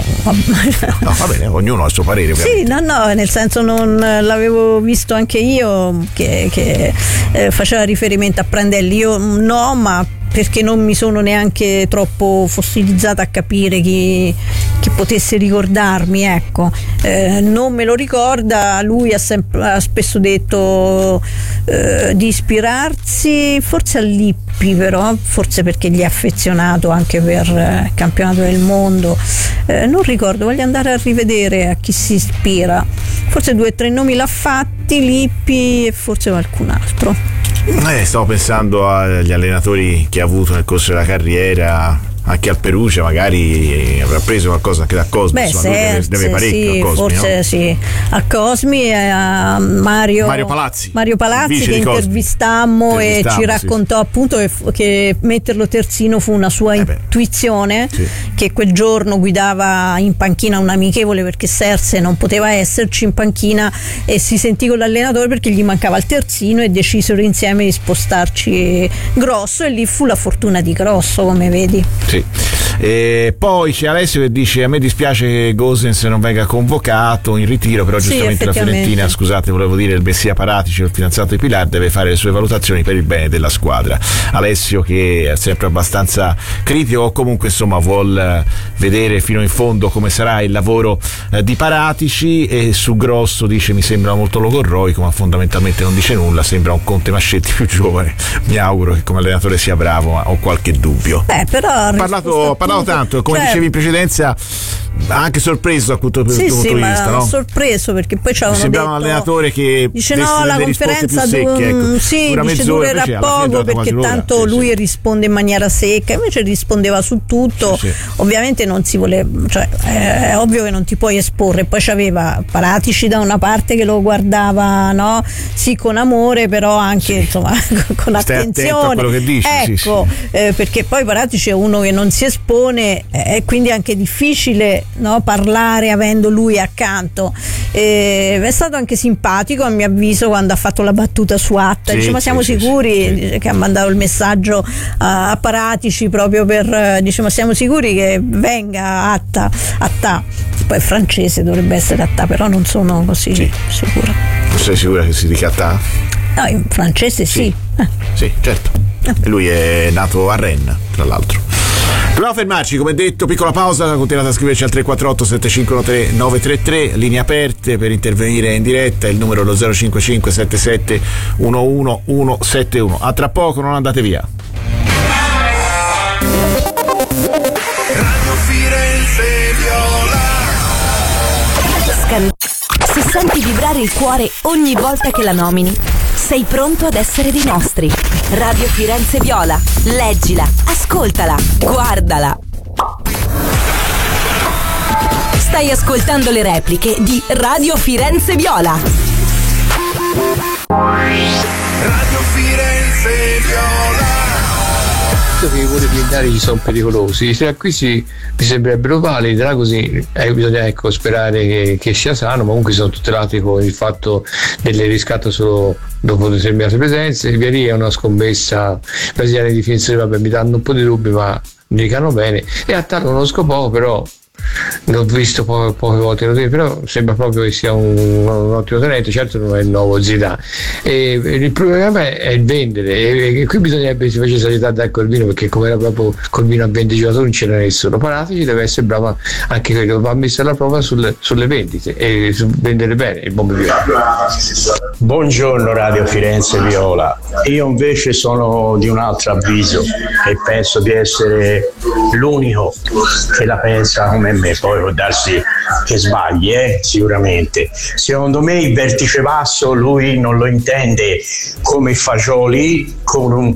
no, va bene, ognuno ha il suo parere ovviamente.
Sì, no, no, nel senso non l'avevo visto anche io che, che eh, faceva riferimento a Prandelli, io no, ma perché non mi sono neanche troppo fossilizzata a capire chi, chi potesse ricordarmi, ecco. Eh, non me lo ricorda, lui ha, sempre, ha spesso detto eh, di ispirarsi forse a Lippi, però forse perché gli è affezionato anche per il campionato del mondo, eh, non ricordo, voglio andare a rivedere a chi si ispira, forse due o tre nomi l'ha fatti, Lippi e forse qualcun altro.
Eh, stavo pensando agli allenatori che ha avuto nel corso della carriera, anche al Perugia magari avrà preso qualcosa anche da Cosmi.
Beh,
insomma,
Serse,
deve, deve parecchio
sì,
a Cosmi,
forse
no?
sì, a Cosmi e a Mario,
Mario Palazzi,
Mario Palazzi che intervistammo e ci raccontò sì. appunto che, che metterlo terzino fu una sua eh intuizione, sì. che quel giorno guidava in panchina un amichevole perché Serse non poteva esserci in panchina e si sentì con l'allenatore perché gli mancava il terzino e decisero insieme di spostarci Grosso, e lì fu la fortuna di Grosso, come vedi.
Sì. E poi c'è Alessio che dice: a me dispiace che Gosens non venga convocato in ritiro, però
sì,
giustamente la Fiorentina, scusate, volevo dire il Messia Paratici, il fidanzato di Pilar, deve fare le sue valutazioni per il bene della squadra. Alessio, che è sempre abbastanza critico, o comunque insomma vuol vedere fino in fondo come sarà il lavoro eh, di Paratici. E su Grosso dice: mi sembra molto logorroico, ma fondamentalmente non dice nulla, sembra un Conte Mascetti più giovane. Mi auguro che come allenatore sia bravo, ma ho qualche dubbio.
Beh, però ha
parlato, parlato tanto, come cioè, dicevi in precedenza, anche sorpreso dal punto,
sì,
punto
sì,
di
ma
vista, no?
sorpreso perché poi c'avevano
sembrava
detto,
un allenatore che
dice no, la conferenza
secche,
du-
ecco.
sì,
Dura
dice durerà poco perché tanto sì, lui sì. risponde in maniera secca, invece rispondeva su tutto, sì, sì. ovviamente non si vuole, cioè è ovvio che non ti puoi esporre. Poi c'aveva Paratici da una parte che lo guardava, no? Sì, con amore, però anche sì. insomma con
Stai
attenzione
a quello che dici,
ecco,
sì, sì.
Eh, perché poi Paratici è uno che non si espone, e eh, quindi è anche difficile no, parlare avendo lui accanto. Eh, è stato anche simpatico a mio avviso quando ha fatto la battuta su Atta, sì, dice, ma siamo sì, sicuri sì, sì. che ha mandato il messaggio a, a Paratici proprio per, dice, ma siamo sicuri che venga Atta, Atta, poi è francese, dovrebbe essere Atta, però non sono così sì. sicura.
Non sei sicura che si dica Atta?
No, in francese sì. Sì,
eh. sì certo. E lui è nato a Rennes, tra l'altro. Dobbiamo fermarci, come detto, piccola pausa, continuate a scriverci al tre quattro otto sette cinque uno tre nove tre tre, linee aperte per intervenire in diretta, il numero è lo zero cinque cinque sette sette uno uno uno sette uno. A tra poco, non andate via.
Radio Firenze Viola.
Se senti vibrare il cuore ogni volta che la nomini, sei pronto ad essere dei nostri. Radio Firenze Viola. Leggila, ascoltala, guardala. Stai ascoltando le repliche di Radio Firenze Viola.
Radio Firenze Viola.
Che i voli blindati sono pericolosi, se acquisti mi sembrerebbero validi, là così eh, bisogna ecco sperare che, che sia sano, ma comunque sono tutelati con il fatto del riscatto solo dopo determinate presenze. Via lì è una scommessa brasiliana di difensori, vabbè, mi danno un po' di dubbi, ma mi dicano bene, e a Taro non conosco poco, però l'ho visto poche, poche volte, però sembra proprio che sia un, un ottimo talento. Certo non è il nuovo Zidane, e, e il problema è il vendere, e, e qui bisognerebbe si facesse sanità da Corvino, perché come era proprio Corvino a venti giocatori non c'era nessuno. Paratici deve essere brava anche quello, va messa alla prova sulle, sulle vendite e su vendere bene il buon viola.
Buongiorno Radio Firenze Viola, io invece sono di un altro avviso e penso di essere l'unico che la pensa come me, poi può darsi che sbagli, eh? Sicuramente. Secondo me il vertice basso lui non lo intende come Fagioli, con un